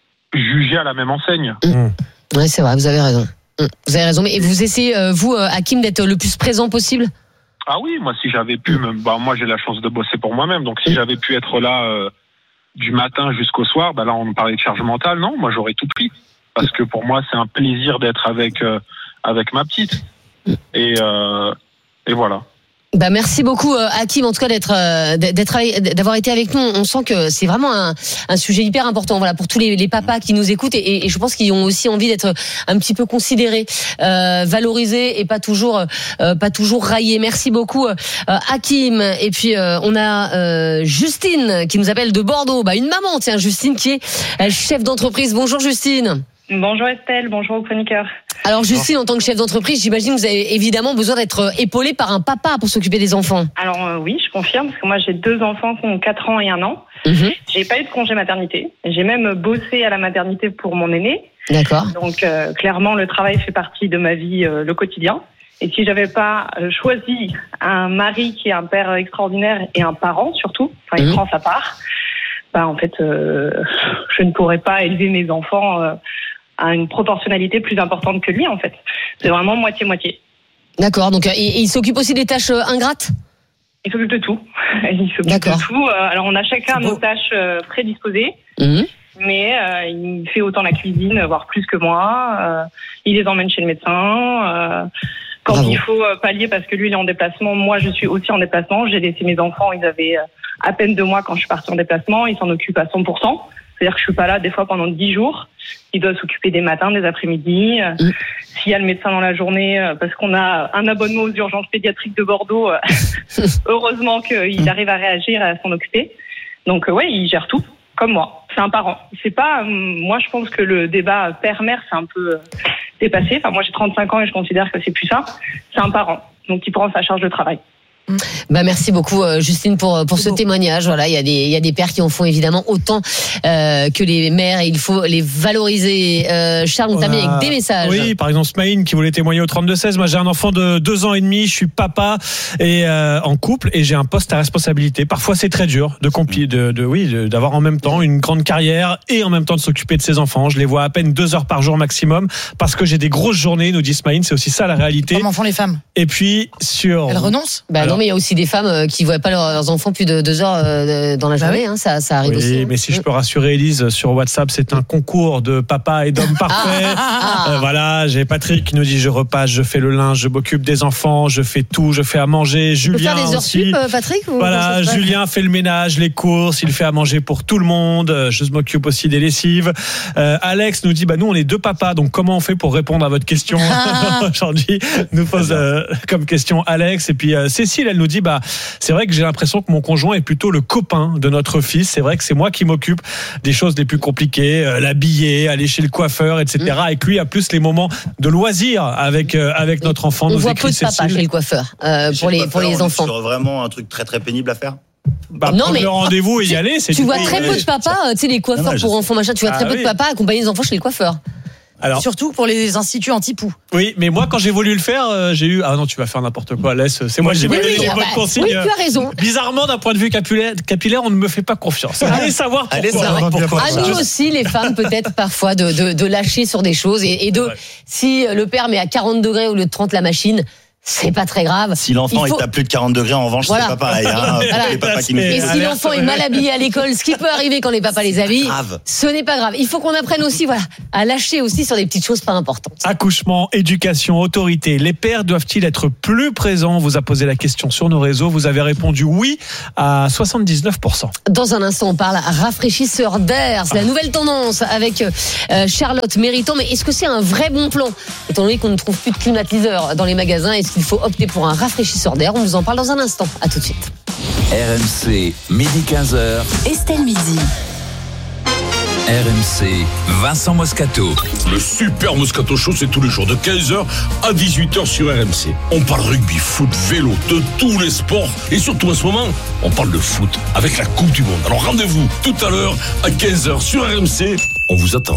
jugé à la même enseigne. Mmh. Oui, c'est vrai, vous avez raison. Vous avez raison, mais vous essayez, euh, vous, euh, Hakim, d'être le plus présent possible ? Ah oui, moi, si j'avais pu, me, bah, moi, j'ai la chance de bosser pour moi-même, donc si j'avais pu être là euh, du matin jusqu'au soir, bah là, on me parlait de charge mentale, non, moi, j'aurais tout pris, parce que pour moi, c'est un plaisir d'être avec euh, avec ma petite, et euh, et voilà. Bah merci beaucoup euh, Hakim en tout cas d'être euh, d'être d'avoir été avec nous. On sent que c'est vraiment un, un sujet hyper important voilà pour tous les, les papas qui nous écoutent et, et je pense qu'ils ont aussi envie d'être un petit peu considérés, euh, valorisés et pas toujours euh, pas toujours raillés. Merci beaucoup euh, Hakim et puis euh, on a euh, Justine qui nous appelle de Bordeaux. Bah une maman tiens Justine qui est chef d'entreprise. Bonjour Justine. Bonjour Estelle, bonjour aux chroniqueurs. Alors Justine, en tant que chef d'entreprise, j'imagine que vous avez évidemment besoin d'être épaulée par un papa pour s'occuper des enfants. Alors euh, oui, je confirme, parce que moi j'ai deux enfants qui ont quatre ans et un an. Mmh. J'ai pas eu de congé maternité. J'ai même bossé à la maternité pour mon aîné. D'accord. Donc euh, clairement, le travail fait partie de ma vie, euh, le quotidien. Et si j'avais pas euh, choisi un mari qui est un père extraordinaire et un parent surtout, enfin il mmh. prend sa part, bah en fait, euh, je ne pourrais pas élever mes enfants euh, à une proportionnalité plus importante que lui, en fait. C'est vraiment moitié-moitié. D'accord, donc il, il s'occupe aussi des tâches ingrates ? Il s'occupe de tout. Il s'occupe D'accord. de tout. Alors, on a chacun nos tâches prédisposées, mmh. mais euh, il fait autant la cuisine, voire plus que moi. Euh, il les emmène chez le médecin. Euh, quand Bravo. Il faut pallier, parce que lui, il est en déplacement, moi, je suis aussi en déplacement. J'ai laissé mes enfants, ils avaient à peine deux mois quand je suis partie en déplacement. Il s'en occupe à cent pour cent. C'est-à-dire que je suis pas là des fois pendant dix jours. Il doit s'occuper des matins, des après-midi. Mmh. S'il y a le médecin dans la journée, parce qu'on a un abonnement aux urgences pédiatriques de Bordeaux, heureusement qu'il arrive à réagir et à s'en occuper. Donc ouais, il gère tout, comme moi. C'est un parent. C'est pas, moi je pense que le débat père-mère c'est un peu dépassé. Enfin moi j'ai trente-cinq ans et je considère que c'est plus ça. C'est un parent, donc il prend sa charge de travail. Bah merci beaucoup Justine pour pour ce beau. témoignage. Voilà, il y a des il y a des pères qui en font évidemment autant euh, que les mères et il faut les valoriser. Euh, Charles, on termine avec des messages. Oui, par exemple Smaïn qui voulait témoigner au trente-deux seize. Moi j'ai un enfant de deux ans et demi, je suis papa et euh, en couple et j'ai un poste à responsabilité. Parfois c'est très dur de compli de, de oui de, d'avoir en même temps une grande carrière et en même temps de s'occuper de ses enfants. Je les vois à peine deux heures par jour maximum parce que j'ai des grosses journées, nous dit Smaïn. C'est aussi ça la réalité. Comment font les femmes ? Et puis sur. Elles renoncent ? Bah Alors, non mais il y a aussi des femmes qui ne voient pas leurs enfants plus de deux heures dans la journée. Hein, ça, ça arrive oui, aussi. Oui, mais si je peux rassurer Élise, sur WhatsApp, c'est un concours de papa et d'homme parfait. Ah, ah, ah. Euh, voilà, j'ai Patrick qui nous dit je repasse, je fais le linge, je m'occupe des enfants, je fais tout, je fais à manger. Tu Julien peux faire des heures aussi. sup, Patrick ou Voilà, Julien fait le ménage, les courses, il fait à manger pour tout le monde. Je m'occupe aussi des lessives. Euh, Alex nous dit bah nous on est deux papas, donc comment on fait pour répondre à votre question aujourd'hui? Nous pose euh, comme question Alex et puis euh, Cécile, elle nous dit bah c'est vrai que j'ai l'impression que mon conjoint est plutôt le copain de notre fils. C'est vrai que c'est moi qui m'occupe des choses les plus compliquées, euh, l'habiller, aller chez le coiffeur, et cetera. Mmh. Et que lui a plus les moments de loisirs avec euh, avec notre enfant. On voit peu de papa chez le coiffeur euh, pour les coiffeur, pour les enfants. C'est vraiment un truc très très pénible à faire. Bah, non, prendre mais le rendez-vous et y aller, c'est. Tu vois très peu de papas, tu sais les coiffeurs non, pour enfants machin. Tu vois très ah, peu oui. de papas accompagner les enfants chez les coiffeurs. Alors, surtout pour les instituts anti-poux. Oui, mais moi, quand j'ai voulu le faire, euh, j'ai eu. Ah non, tu vas faire n'importe quoi, laisse. C'est moi, j'ai oui, donné oui, les bah, bonnes consignes. Oui, tu as raison. Bizarrement, d'un point de vue capillaire, capillaire on ne me fait pas confiance. Allez savoir pourquoi. Allez savoir pourquoi. À nous aussi, les femmes, peut-être parfois, de, de, de lâcher sur des choses et, et de. Ouais. Si le père met à quarante degrés au lieu de trente la machine. c'est pas très grave. Si l'enfant faut... est à plus de quarante degrés, en revanche, voilà. c'est pas pareil. Hein, voilà. les papas qui nous Et si l'enfant est mal habillé à l'école, ce qui peut arriver quand les papas les habillent, ce n'est pas grave. Il faut qu'on apprenne aussi, voilà, à lâcher aussi sur des petites choses pas importantes. Accouchement, éducation, autorité. Les pères doivent-ils être plus présents ? On vous a posé la question sur nos réseaux. Vous avez répondu oui à soixante-dix-neuf pour cent. Dans un instant, on parle rafraîchisseur d'air. C'est la nouvelle tendance avec euh, Charlotte Méritant. Mais est-ce que c'est un vrai bon plan ? Étant donné qu'on ne trouve plus de climatiseurs dans les magasins, est-ce qu'il faut opter pour un rafraîchisseur d'air ? On vous en parle dans un instant. À tout de suite. R M C, midi quinze heures. Estelle Midi. R M C, Vincent Moscato. Le super Moscato Show, c'est tous les jours de quinze heures à dix-huit heures sur R M C. On parle rugby, foot, vélo, de tous les sports. Et surtout en ce moment, on parle de foot avec la Coupe du Monde. Alors rendez-vous tout à l'heure à quinze heures sur R M C. On vous attend.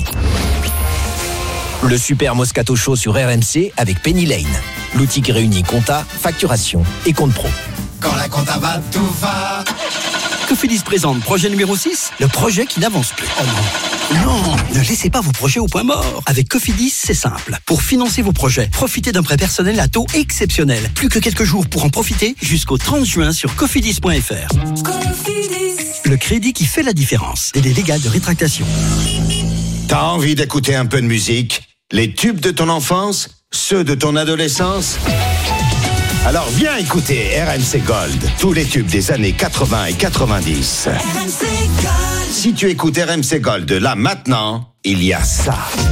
Le super Moscato Show sur R M C avec Penny Lane. L'outil qui réunit compta, facturation et compte pro. Quand la compta va, tout va. Cofidis présente projet numéro six, le projet qui n'avance plus. Oh non. Non, ne laissez pas vos projets au point mort. Avec Cofidis, c'est simple. Pour financer vos projets, profitez d'un prêt personnel à taux exceptionnel. Plus que quelques jours pour en profiter jusqu'au trente juin sur cofidis point f r. Cofidis. Le crédit qui fait la différence. Délai légal de rétractation. T'as envie d'écouter un peu de musique ? Les tubes de ton enfance ? Ceux de ton adolescence ? Alors viens écouter R M C Gold, tous les tubes des années quatre-vingts et quatre-vingt-dix. R M C Gold. Si tu écoutes R M C Gold là maintenant, il y a ça.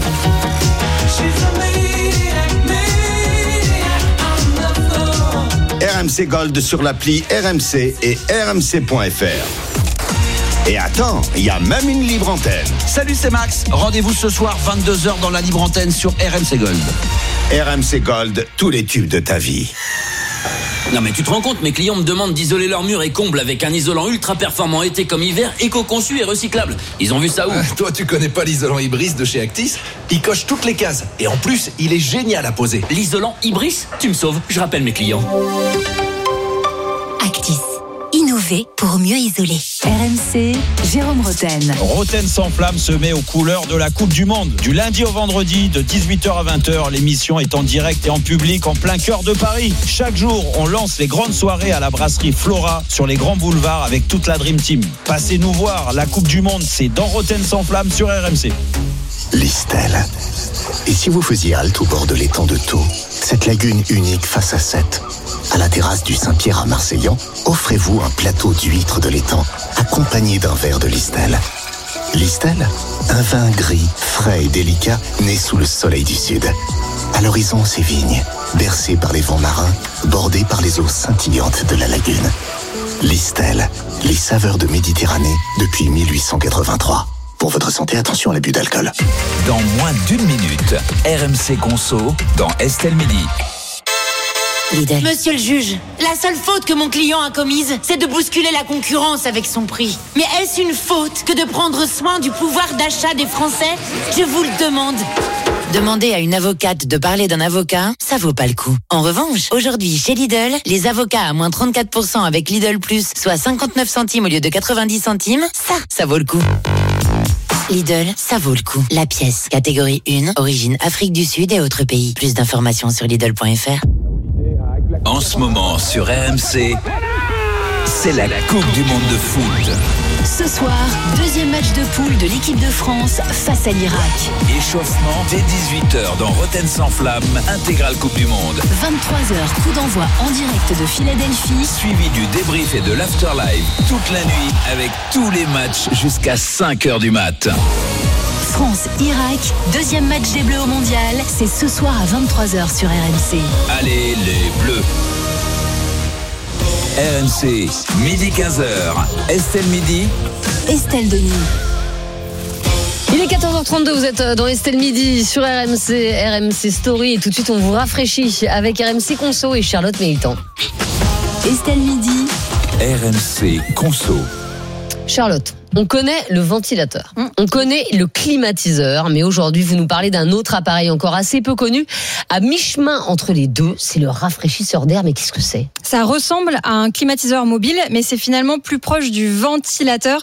R M C Gold sur l'appli R M C et R M C point f r. Et attends, il y a même une libre antenne. Salut, c'est Max. Rendez-vous ce soir vingt-deux heures dans la libre antenne sur R M C Gold. R M C Gold, tous les tubes de ta vie. Non mais tu te rends compte, mes clients me demandent d'isoler leurs murs et combles avec un isolant ultra performant été comme hiver, éco-conçu et recyclable. Ils ont vu ça où ? euh, Toi tu connais pas l'isolant Ibris de chez Actis ? Il coche toutes les cases et en plus il est génial à poser. L'isolant Ibris ? Tu me sauves, je rappelle mes clients. Actis. Innover pour mieux isoler. R M C, Jérôme Roten. Roten sans flamme se met aux couleurs de la Coupe du Monde. Du lundi au vendredi, de dix-huit heures à vingt heures, l'émission est en direct et en public en plein cœur de Paris. Chaque jour, on lance les grandes soirées à la brasserie Flora sur les grands boulevards avec toute la Dream Team. Passez nous voir, la Coupe du Monde, c'est dans Roten sans flamme sur R M C. Listel. Et si vous faisiez halte au bord de l'étang de Thau, cette lagune unique face à Sète, à la terrasse du Saint-Pierre à Marseillan, offrez-vous un plateau d'huîtres de l'étang, accompagné d'un verre de Listel. Listel, un vin gris, frais et délicat, né sous le soleil du sud. À l'horizon, ses vignes, bercées par les vents marins, bordées par les eaux scintillantes de la lagune. Listel, les saveurs de Méditerranée depuis mille huit cent quatre-vingt-trois. Pour votre santé, attention à l'abus d'alcool. Dans moins d'une minute, R M C Conso dans Estelle Midi. Lidl. Monsieur le juge, la seule faute que mon client a commise, c'est de bousculer la concurrence avec son prix. Mais est-ce une faute que de prendre soin du pouvoir d'achat des Français ? Je vous le demande. Demander à une avocate de parler d'un avocat, ça vaut pas le coup. En revanche, aujourd'hui, chez Lidl, les avocats à moins trente-quatre pour cent avec Lidl Plus, soit cinquante-neuf centimes au lieu de quatre-vingt-dix centimes, ça, ça vaut le coup. Lidl, ça vaut le coup. La pièce, catégorie un, origine Afrique du Sud et autres pays. Plus d'informations sur Lidl point f r. En ce moment, sur R M C, c'est la Coupe du Monde de foot. Ce soir, deuxième match de poule de l'équipe de France face à l'Irak. Échauffement dès dix-huit heures dans Roten sans flamme, intégrale Coupe du Monde. vingt-trois heures, coup d'envoi en direct de Philadelphie. Suivi du débrief et de l'afterlife toute la nuit avec tous les matchs jusqu'à cinq heures du mat. France-Irak, deuxième match des Bleus au Mondial, c'est ce soir à vingt-trois heures sur R M C. Allez les Bleus. R M C, midi quinze heures. Estelle Midi. Estelle Denis. Il est quatorze heures trente-deux, vous êtes dans Estelle Midi sur R M C, R M C Story. Et tout de suite, on vous rafraîchit avec R M C Conso et Charlotte Méritant. Estelle Midi. R M C Conso. Charlotte, on connaît le ventilateur, on connaît le climatiseur, mais aujourd'hui vous nous parlez d'un autre appareil encore assez peu connu, à mi-chemin entre les deux, c'est le rafraîchisseur d'air. Mais qu'est-ce que c'est ? Ça ressemble à un climatiseur mobile, mais c'est finalement plus proche du ventilateur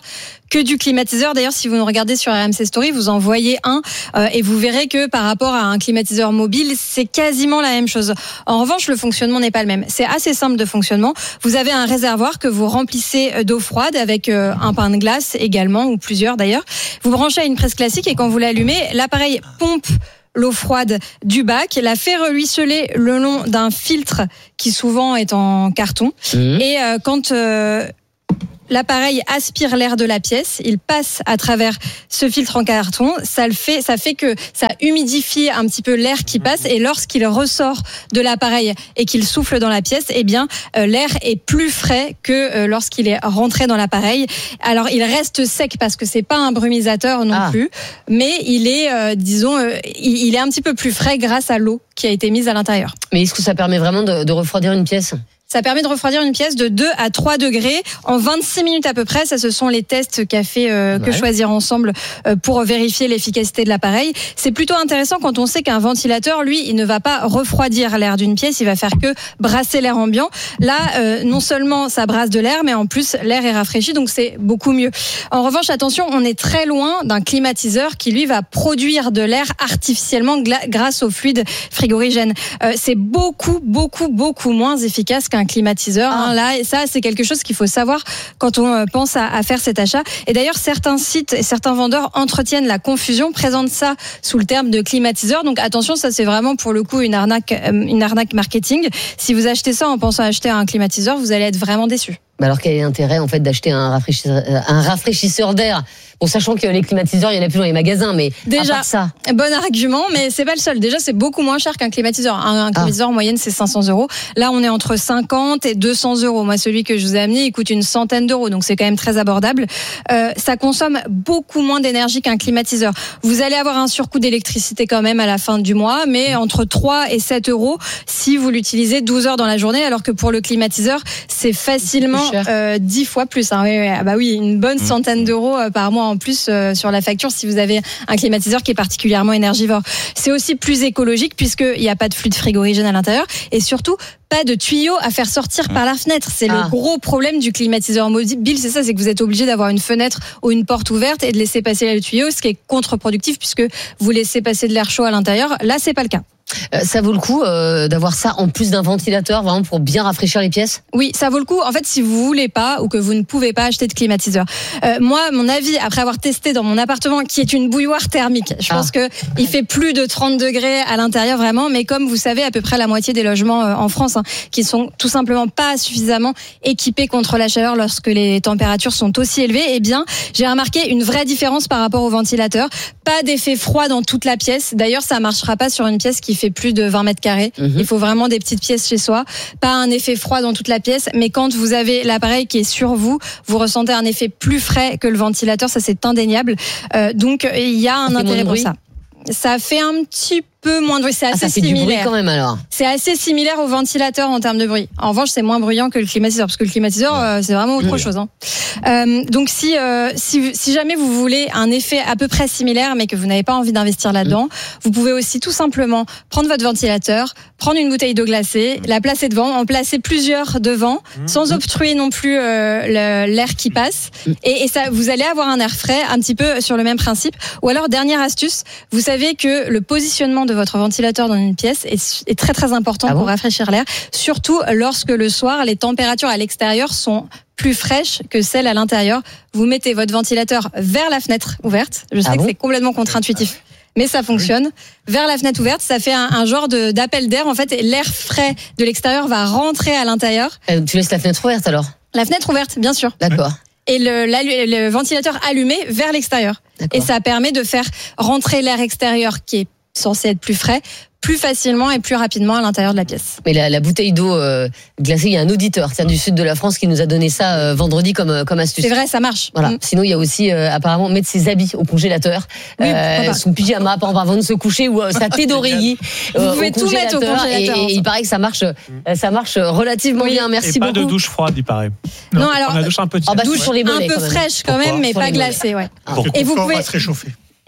que du climatiseur. D'ailleurs, si vous nous regardez sur R M C Story, vous en voyez un euh, et vous verrez que par rapport à un climatiseur mobile, c'est quasiment la même chose. En revanche, le fonctionnement n'est pas le même. C'est assez simple de fonctionnement. Vous avez un réservoir que vous remplissez d'eau froide avec euh, un pain de glace également, ou plusieurs d'ailleurs. Vous branchez à une prise classique et quand vous l'allumez, l'appareil pompe l'eau froide du bac, la fait ruisseler le long d'un filtre qui souvent est en carton. Mmh. Et euh, quand euh, l'appareil aspire l'air de la pièce, il passe à travers ce filtre en carton, ça le fait, ça fait que ça humidifie un petit peu l'air qui passe, et lorsqu'il ressort de l'appareil et qu'il souffle dans la pièce, eh bien euh, l'air est plus frais que euh, lorsqu'il est rentré dans l'appareil. Alors il reste sec parce que c'est pas un brumisateur non ah. plus, mais il est, euh, disons, euh, il, il est un petit peu plus frais grâce à l'eau qui a été mise à l'intérieur. Mais est-ce que ça permet vraiment de, de refroidir une pièce ? Ça permet de refroidir une pièce de deux à trois degrés en vingt-six minutes à peu près. Ça, ce sont les tests qu'a fait euh, ouais. que Choisir Ensemble euh, pour vérifier l'efficacité de l'appareil. C'est plutôt intéressant quand on sait qu'un ventilateur, lui, il ne va pas refroidir l'air d'une pièce, il va faire que brasser l'air ambiant. Là, euh, non seulement ça brasse de l'air, mais en plus l'air est rafraîchi, donc c'est beaucoup mieux. En revanche, attention, on est très loin d'un climatiseur qui, lui, va produire de l'air artificiellement gla- grâce au fluide frigorigène. Euh, c'est beaucoup, beaucoup, beaucoup moins efficace qu'un un climatiseur. Ah. Hein, là, et ça, c'est quelque chose qu'il faut savoir quand on pense à, à faire cet achat. Et d'ailleurs, certains sites et certains vendeurs entretiennent la confusion, présentent ça sous le terme de climatiseur. Donc attention, ça c'est vraiment pour le coup une arnaque, une arnaque marketing. Si vous achetez ça en pensant acheter un climatiseur, vous allez être vraiment déçu. Alors quel est l'intérêt en fait d'acheter un rafraîchisseur, un rafraîchisseur d'air? Bon, sachant que les climatiseurs, il y en a plus dans les magasins, mais déjà, à part ça. Bon argument, mais c'est pas le seul. Déjà, c'est beaucoup moins cher qu'un climatiseur. Un, un climatiseur ah. en moyenne, c'est cinq cents euros. Là, on est entre cinquante et deux cents euros. Moi, celui que je vous ai amené, il coûte une centaine d'euros, donc c'est quand même très abordable. Euh, ça consomme beaucoup moins d'énergie qu'un climatiseur. Vous allez avoir un surcoût d'électricité quand même à la fin du mois, mais entre trois et sept euros si vous l'utilisez douze heures dans la journée, alors que pour le climatiseur, c'est facilement euh, dix fois plus. Hein. Oui, oui, ah bah oui, une bonne centaine d'euros par mois en plus euh, sur la facture si vous avez un climatiseur qui est particulièrement énergivore. C'est aussi plus écologique puisqu'il n'y a pas de fluide frigorigène à l'intérieur et surtout pas de tuyaux à faire sortir par la fenêtre. C'est ah. le gros problème du climatiseur mobile, c'est ça, c'est que vous êtes obligé d'avoir une fenêtre ou une porte ouverte et de laisser passer le tuyau, ce qui est contre-productif puisque vous laissez passer de l'air chaud à l'intérieur. Là, c'est pas le cas. Euh, ça vaut le coup euh, d'avoir ça en plus d'un ventilateur, vraiment pour bien rafraîchir les pièces? Oui, ça vaut le coup. En fait, si vous voulez pas ou que vous ne pouvez pas acheter de climatiseur. Euh, moi, mon avis, après avoir testé dans mon appartement, qui est une bouilloire thermique, je ah. pense que il fait plus de trente degrés à l'intérieur vraiment, mais comme vous savez, à peu près la moitié des logements euh, en France hein, qui sont tout simplement pas suffisamment équipés contre la chaleur lorsque les températures sont aussi élevées, eh bien, j'ai remarqué une vraie différence par rapport au ventilateur. Pas d'effet froid dans toute la pièce. D'ailleurs, ça marchera pas sur une pièce qui fait plus de vingt mètres carrés. Mmh. Il faut vraiment des petites pièces chez soi. Pas un effet froid dans toute la pièce, mais quand vous avez l'appareil qui est sur vous, vous ressentez un effet plus frais que le ventilateur. Ça, c'est indéniable. Euh, donc, il y a un intérêt pour ça. Ça fait un petit peu moins de bruit, c'est assez ah, ça fait similaire. Du bruit quand même alors. C'est assez similaire au ventilateur en termes de bruit. En revanche, c'est moins bruyant que le climatiseur parce que le climatiseur, ouais. euh, c'est vraiment autre oui. chose. Hein. Euh, donc si, euh, si si jamais vous voulez un effet à peu près similaire, mais que vous n'avez pas envie d'investir là-dedans, mmh. vous pouvez aussi tout simplement prendre votre ventilateur, prendre une bouteille d'eau glacée, la placer devant, en placer plusieurs devant, mmh. sans obstruer non plus euh, le, l'air qui passe, mmh. et, et ça, vous allez avoir un air frais, un petit peu sur le même principe. Ou alors dernière astuce, vous savez que le positionnement de votre ventilateur dans une pièce est, est très très important ah bon pour rafraîchir l'air, surtout lorsque le soir les températures à l'extérieur sont plus fraîches que celles à l'intérieur. Vous mettez votre ventilateur vers la fenêtre ouverte. Je sais ah que bon c'est complètement contre-intuitif, mais ça fonctionne. Vers la fenêtre ouverte, ça fait un, un genre de, d'appel d'air. En fait, l'air frais de l'extérieur va rentrer à l'intérieur. Euh, tu laisses la fenêtre ouverte alors? La fenêtre ouverte, bien sûr. D'accord. Et le, le ventilateur allumé vers l'extérieur. D'accord. Et ça permet de faire rentrer l'air extérieur qui est censé être plus frais, plus facilement et plus rapidement à l'intérieur de la pièce. Mais la, la bouteille d'eau euh, glacée, il y a un auditeur tiens, du sud de la France qui nous a donné ça euh, vendredi comme, comme astuce. C'est vrai, ça marche. Voilà. Mmh. Sinon, il y a aussi euh, apparemment mettre ses habits au congélateur, oui, euh, son pyjama avant de se coucher ou euh, sa thé d'oreiller euh, Vous pouvez tout mettre au congélateur. Et, et il paraît que ça marche, euh, ça marche relativement oui. bien. Merci et beaucoup. Pas de douche froide, il paraît. Non, non alors la douche un peu, oh, bah, douche un peu fraîche quand même, mais pas glacée. Ouais. Et vous pouvez se réchauffer.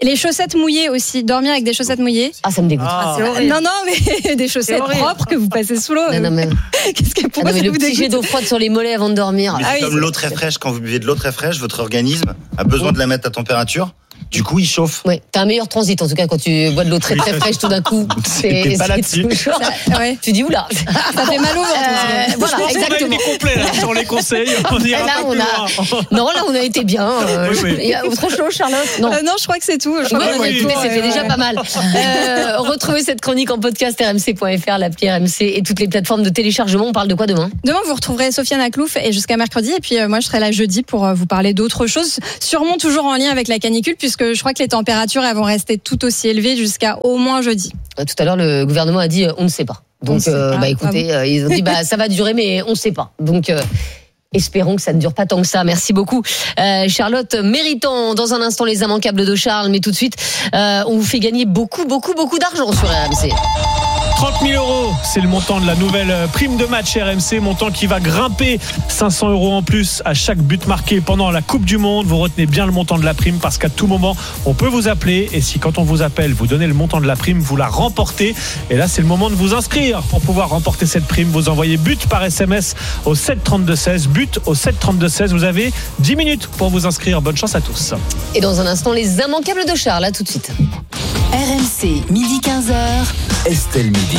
Les chaussettes mouillées aussi. Dormir avec des chaussettes mouillées. Ah, ça me dégoûte. Ah, c'est horrible. Non, non, mais des chaussettes propres que vous passez sous l'eau. Non, non, mais... Qu'est-ce que pourquoi ah, non, mais ça le vous petit jet dégoûte d'eau froide sur les mollets avant de dormir. Mais c'est ah, comme oui, l'eau très fraîche. Quand vous buvez de l'eau très fraîche, votre organisme a besoin de la mettre à température. Du coup, il chauffe. Oui, t'as un meilleur transit en tout cas quand tu bois de l'eau très très fraîche tout d'un coup. C'est pas là-dessus. Toujours... Ouais. Tu dis oula. Ça fait mal au ventre. Euh, voilà, je pense exactement. qu'on a été complet là, sur les conseils. On ira là, pas on plus a... loin. Non, là on a été bien. Euh, oui, oui. Il y a autre chose, Charlotte? Non. Euh, non, je crois que c'est tout. Je ouais, crois oui, oui, c'était déjà pas mal. Euh, retrouvez cette chronique en podcast r m c point f r, l'appli R M C et toutes les plateformes de téléchargement. On parle de quoi demain? Demain, vous retrouverez Sofiane Aklouf et jusqu'à mercredi. Et puis euh, moi, je serai là jeudi pour euh, vous parler d'autres choses. Sûrement toujours en lien avec la canicule, puisque je crois que les températures elles vont rester tout aussi élevées jusqu'à au moins jeudi. Tout à l'heure, le gouvernement a dit euh, on ne sait pas. Donc, euh, bah écoutez, ah bon. euh, ils ont dit bah ça va durer, mais on ne sait pas. Donc euh, espérons que ça ne dure pas tant que ça. Merci beaucoup, euh, Charlotte. Méritant dans un instant les immanquables de Charles, mais tout de suite, euh, on vous fait gagner beaucoup, beaucoup, beaucoup d'argent sur R M C. trente mille euros, c'est le montant de la nouvelle prime de match R M C, montant qui va grimper cinq cents euros en plus à chaque but marqué pendant la Coupe du Monde. Vous retenez bien le montant de la prime parce qu'à tout moment, on peut vous appeler et si quand on vous appelle, vous donnez le montant de la prime, vous la remportez. Et là, c'est le moment de vous inscrire pour pouvoir remporter cette prime. Vous envoyez but par S M S au sept trente-deux seize, but au sept trente-deux seize. Vous avez dix minutes pour vous inscrire. Bonne chance à tous. Et dans un instant, les immanquables de Charles, là tout de suite. R M C, midi quinze heures. Estelle Midi.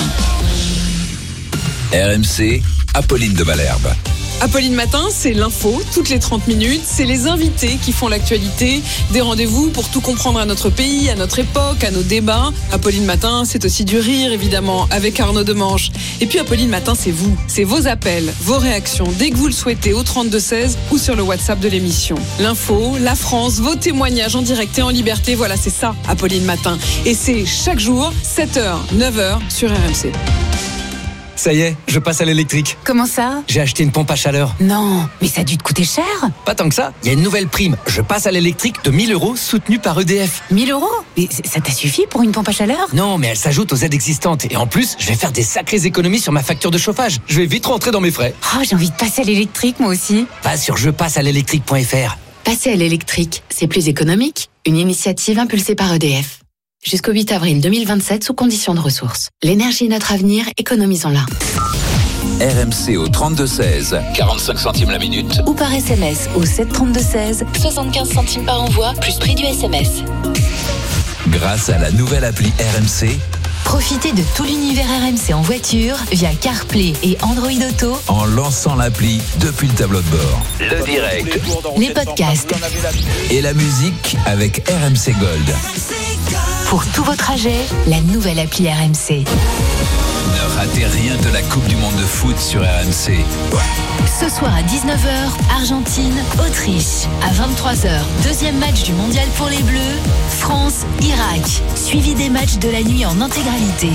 R M C, Apolline de Malherbe. Apolline Matin, c'est l'info, toutes les trente minutes. C'est les invités qui font l'actualité. Des rendez-vous pour tout comprendre à notre pays, à notre époque, à nos débats. Apolline Matin, c'est aussi du rire, évidemment, avec Arnaud Demanche. Et puis Apolline Matin, c'est vous. C'est vos appels, vos réactions, dès que vous le souhaitez, au trente-deux seize ou sur le WhatsApp de l'émission. L'info, la France, vos témoignages en direct et en liberté. Voilà, c'est ça, Apolline Matin. Et c'est chaque jour, sept heures, neuf heures, sur R M C. Ça y est, je passe à l'électrique. Comment ça? J'ai acheté une pompe à chaleur. Non, mais ça a dû te coûter cher. Pas tant que ça, il y a une nouvelle prime. Je passe à l'électrique de mille euros soutenue par E D F. mille euros? Mais ça t'a suffi pour une pompe à chaleur? Non, mais elle s'ajoute aux aides existantes. Et en plus, je vais faire des sacrées économies sur ma facture de chauffage. Je vais vite rentrer dans mes frais. Oh, j'ai envie de passer à l'électrique, moi aussi. Va sur je passe à l'électrique point f r. Passer à l'électrique, c'est plus économique. Une initiative impulsée par E D F. Jusqu'au huit avril deux mille vingt-sept, sous conditions de ressources. L'énergie est notre avenir, économisons-la. R M C au trente-deux seize, quarante-cinq centimes la minute. Ou par S M S au sept trente-deux seize, soixante-quinze centimes par envoi, plus prix du S M S. Grâce à la nouvelle appli R M C, profitez de tout l'univers R M C en voiture via CarPlay et Android Auto en lançant l'appli depuis le tableau de bord. Le direct, les podcasts et la musique avec R M C Gold. Pour tous vos trajets, la nouvelle appli R M C. Ne ratez rien de la Coupe du Monde de foot sur R M C. Ce soir à dix-neuf heures, Argentine, Autriche. À vingt-trois heures, deuxième match du mondial pour les Bleus, France, Irak. Suivi des matchs de la nuit en intégralité.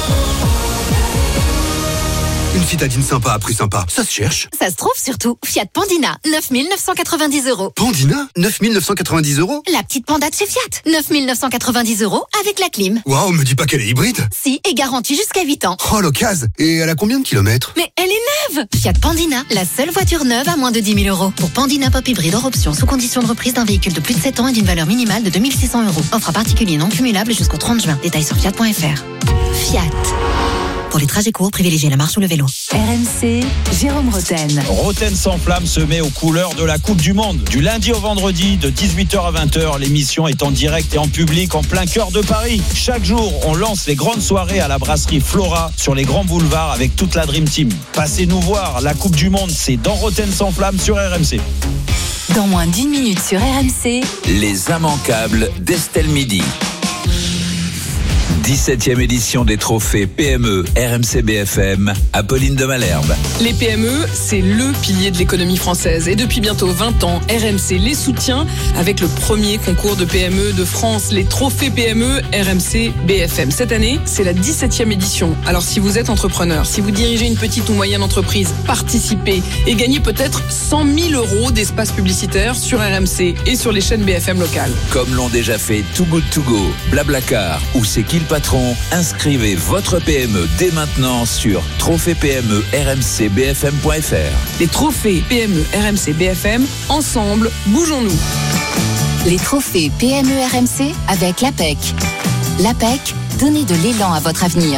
Une citadine sympa à prix sympa, ça se cherche. Ça se trouve surtout. Fiat Pandina, neuf mille neuf cent quatre-vingt-dix euros. Pandina, neuf mille neuf cent quatre-vingt-dix euros. La petite Panda de chez Fiat, neuf mille neuf cent quatre-vingt-dix euros avec la clim. Waouh, me dis pas qu'elle est hybride. Si, et garantie jusqu'à huit ans. Oh, l'occasion. Et elle a combien de kilomètres? Mais elle est neuve. Fiat Pandina, la seule voiture neuve à moins de dix mille euros. Pour Pandina Pop Hybride hors option, sous condition de reprise d'un véhicule de plus de sept ans et d'une valeur minimale de deux mille six cents euros. Offre à particulier non cumulable jusqu'au trente juin. Détails sur fiat point f r. Fiat. Pour les trajets courts, privilégiez la marche ou le vélo. R M C, Jérôme Roten. Roten sans flamme se met aux couleurs de la Coupe du Monde. Du lundi au vendredi, de dix-huit heures à vingt heures, l'émission est en direct et en public en plein cœur de Paris. Chaque jour, on lance les grandes soirées à la brasserie Flora sur les grands boulevards avec toute la Dream Team. Passez nous voir, la Coupe du Monde, c'est dans Roten sans flamme sur R M C. Dans moins d'une minute sur R M C, les immanquables d'Estelle Midi. dix-septième édition des trophées P M E R M C B F M, Apolline de Malherbe. Les P M E, c'est le pilier de l'économie française. Et depuis bientôt vingt ans, R M C les soutient avec le premier concours de P M E de France, les trophées P M E R M C B F M. Cette année, c'est la dix-septième édition. Alors si vous êtes entrepreneur, si vous dirigez une petite ou moyenne entreprise, participez et gagnez peut-être cent mille euros d'espace publicitaire sur R M C et sur les chaînes B F M locales. Comme l'ont déjà fait Too Good To Go, Blablacar ou C'est qui le patron, inscrivez votre P M E dès maintenant sur trophée P M E R M C B F M point F R. Les trophées P M E R M C B F M, ensemble, bougeons-nous. Les trophées P M E R M C avec l'A P E C. L'A P E C, donnez de l'élan à votre avenir.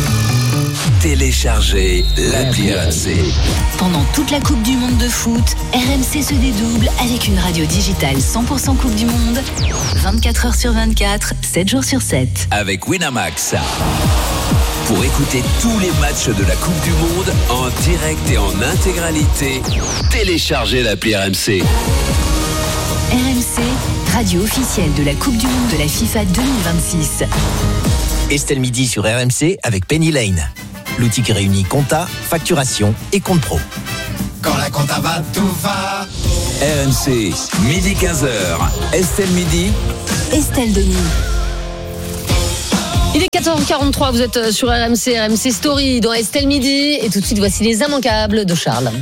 Téléchargez l'appli R M C. Pendant toute la Coupe du Monde de foot, R M C se dédouble avec une radio digitale cent pour cent Coupe du Monde, vingt-quatre heures sur vingt-quatre, sept jours sur sept. Avec Winamax. Pour écouter tous les matchs de la Coupe du Monde en direct et en intégralité, téléchargez l'appli R M C. R M C, radio officielle de la Coupe du Monde de la FIFA deux mille vingt-six. Estelle Midi sur R M C avec Penny Lane. L'outil qui réunit compta, facturation et compte pro. Quand la compta va, tout va. R M C, midi quinze heures. Estelle Midi. Estelle Denis. Il est quatorze heures quarante-trois, vous êtes sur R M C, R M C Story dans Estelle Midi. Et tout de suite, voici les immanquables de Charles.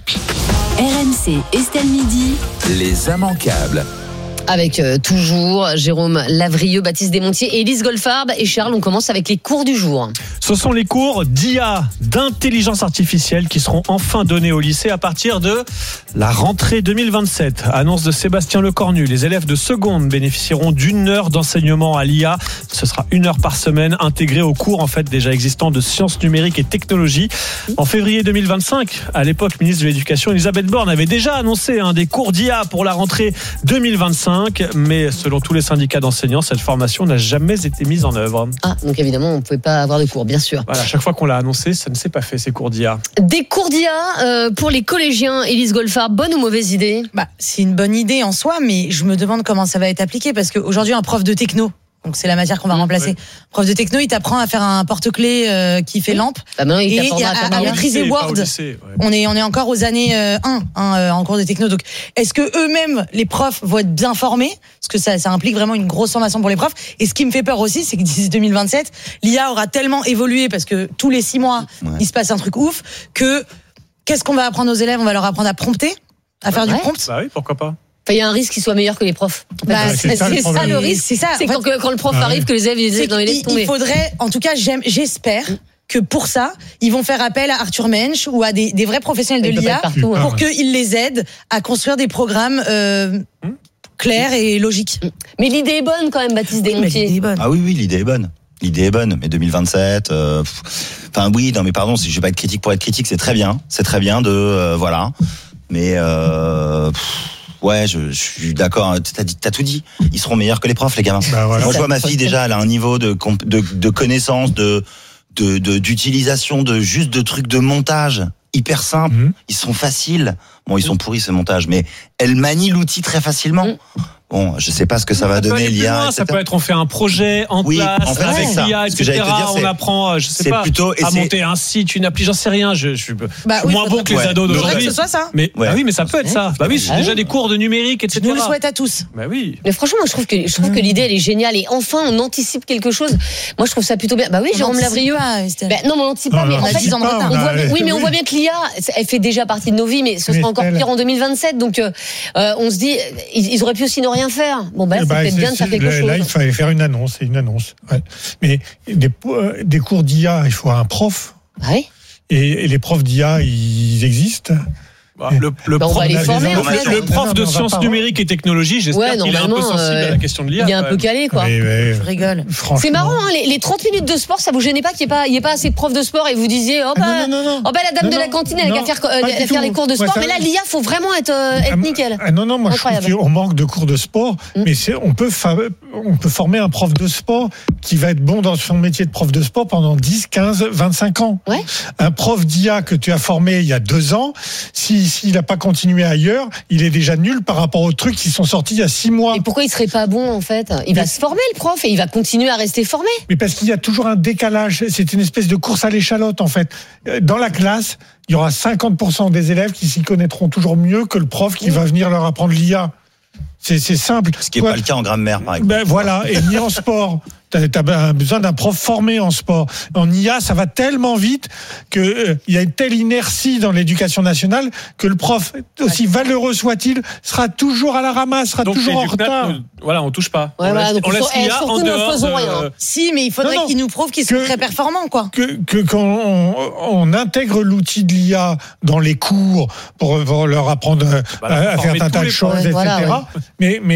R M C, Estelle Midi. Les immanquables. Avec euh, toujours Jérôme Lavrieux, Baptiste Desmontiers et Élise Goldfarb. Et Charles, on commence avec les cours du jour. Ce sont les cours d'I A, d'intelligence artificielle, qui seront enfin donnés au lycée à partir de la rentrée deux mille vingt-sept. Annonce de Sébastien Lecornu. Les élèves de seconde bénéficieront d'une heure d'enseignement à l'I A. Ce sera une heure par semaine intégrée aux cours en fait déjà existants de sciences numériques et technologies. En février deux mille vingt-cinq, à l'époque ministre de l'Éducation, Elisabeth Borne avait déjà annoncé hein, des cours d'I A pour la rentrée deux mille vingt-cinq. Mais selon tous les syndicats d'enseignants, cette formation n'a jamais été mise en œuvre. Ah, donc évidemment, on ne pouvait pas avoir de cours, bien sûr. Voilà, à chaque fois qu'on l'a annoncé, ça ne s'est pas fait, ces cours d'I A. Des cours d'I A euh, pour les collégiens, Élise Goldfarb, bonne ou mauvaise idée ? Bah, c'est une bonne idée en soi, mais je me demande comment ça va être appliqué, parce qu'aujourd'hui, un prof de techno, donc c'est la matière qu'on va remplacer. Ouais. Prof de techno, il t'apprend à faire un porte-clés euh, qui fait lampe. Bah non, il et à, à, à maîtriser Word. Lycée, ouais. On est on est encore aux années euh, un hein, euh, en cours de techno. Donc est-ce que eux-mêmes les profs vont être bien formés ? Parce que ça ça implique vraiment une grosse formation pour les profs. Et ce qui me fait peur aussi, c'est que d'ici deux mille vingt-sept, l'I A aura tellement évolué parce que tous les six mois, ouais. il se passe un truc ouf que qu'est-ce qu'on va apprendre aux élèves ? On va leur apprendre à prompter, à faire ouais. du prompt. Bah oui, pourquoi pas. Il y a un risque qu'ils soient meilleurs que les profs. Bah, c'est, c'est, ça, c'est ça le risque, c'est ça. C'est quand, quand le prof ah, arrive que les élèves disent non, il laisse tomber. Il faudrait, en tout cas, j'aime, j'espère que pour ça, ils vont faire appel à Arthur Mensch ou à des, des vrais professionnels de l'I A partout, pour hein. qu'ils les aident à construire des programmes euh, hum. clairs et logiques. Mais l'idée est bonne quand même, Baptiste Desmontiers. Ah oui, oui, l'idée est bonne. L'idée est bonne, mais deux mille vingt-sept. Euh, enfin oui, non, mais pardon, si je vais pas être critique pour être critique, c'est très bien, c'est très bien de euh, voilà, mais. Euh, pff, Ouais, je, je suis d'accord. T'as, dit, t'as tout dit. Ils seront meilleurs que les profs, les gamins. Bah voilà. Moi, je vois ma fille déjà. Elle a un niveau de de, de connaissance, de, de de d'utilisation, de juste de trucs de montage hyper simple. Mmh. Ils sont faciles. Bon, ils sont pourris ces montages, mais elle manie l'outil très facilement. Mmh. Bon, je sais pas ce que ça, ça va donner l'I A. Ça peut être, on fait un projet en oui, classe en fait, avec l'I A, et cetera. Dire, on apprend, je sais pas, plutôt à monter un site, une appli, j'en sais rien. Je, je, bah, je suis oui, moins bon que les ouais. ados d'aujourd'hui. Que ce soit ça. Mais ouais. bah oui, mais ça peut être ça. Bah oui, c'est ah déjà oui. des cours de numérique, et cetera. Je nous le souhaite à tous. Bah oui. Mais franchement, moi, je trouve que je trouve mmh. que l'idée elle est géniale et enfin on anticipe quelque chose. Moi, je trouve ça plutôt bien. Bah oui, Jérôme Lavrieux. Non, mais on anticipe pas. Mais en fait, oui, mais on voit bien que l'I A, elle fait déjà partie de nos vies, mais ce sera encore pire en deux mille vingt-sept. Donc, on se dit, ils auraient pu aussi ne rien faire. Bon bah. Bah, c'est bien de faire quelque là, chose. Là, il fallait faire une annonce, c'est une annonce. Ouais. Mais des, des cours d'I A, il faut un prof. Ah oui. Et, et les profs d'I A, ils existent. Bah, le, le, bah, prof, former, le, fait, le prof de sciences numériques et technologies, j'espère ouais, qu'il est un peu sensible euh, à la question de l'I A. Il est un peu calé, quoi. Oui, oui, je rigole. C'est marrant, hein, les, les trente minutes de sport, ça vous gênait pas qu'il n'y ait, ait pas assez de profs de sport et vous disiez, oh bah, non, non, non. Oh bah la dame non, de la cantine, elle va faire, euh, faire les cours de sport. Ouais, mais là, l'I A, faut vraiment être, euh, être nickel. Ah, non, non, moi, Incroyable. je trouve qu'on manque de cours de sport, mm. mais c'est, on peut, fa- on peut former un prof de sport qui va être bon dans son métier de prof de sport pendant dix, quinze, vingt-cinq ans. Ouais. Un prof d'I A que tu as formé il y a deux ans, si, s'il n'a pas continué ailleurs, il est déjà nul par rapport aux trucs qui sont sortis il y a six mois. Et pourquoi il serait pas bon en fait ? Il va mais... se former le prof et il va continuer à rester formé. Mais parce qu'il y a toujours un décalage. C'est une espèce de course à l'échalote en fait. Dans la classe, il y aura cinquante pour cent des élèves qui s'y connaîtront toujours mieux que le prof qui mmh. va venir leur apprendre l'I A. C'est, c'est simple. Ce qui n'est pas le cas en grammaire, par exemple. Ben voilà, et ni en sport. T'as, t'as besoin d'un prof formé en sport. En I A, ça va tellement vite que euh, il y a une telle inertie dans l'éducation nationale que le prof, aussi valeureux soit-il, sera toujours à la ramasse, sera donc, toujours en retard. Ne, voilà, on touche pas. Ouais, on voilà, laisse, on laisse l'I A en dehors. De... Rien. Si, mais il faudrait non, non, qu'ils nous prouvent qu'ils sont que, très performants, quoi. Que, que quand on, on intègre l'outil de l'I A dans les cours pour, pour leur apprendre bah, à, à faire un tas de choses, ouais, et cetera. Voilà, ouais. Mais, mais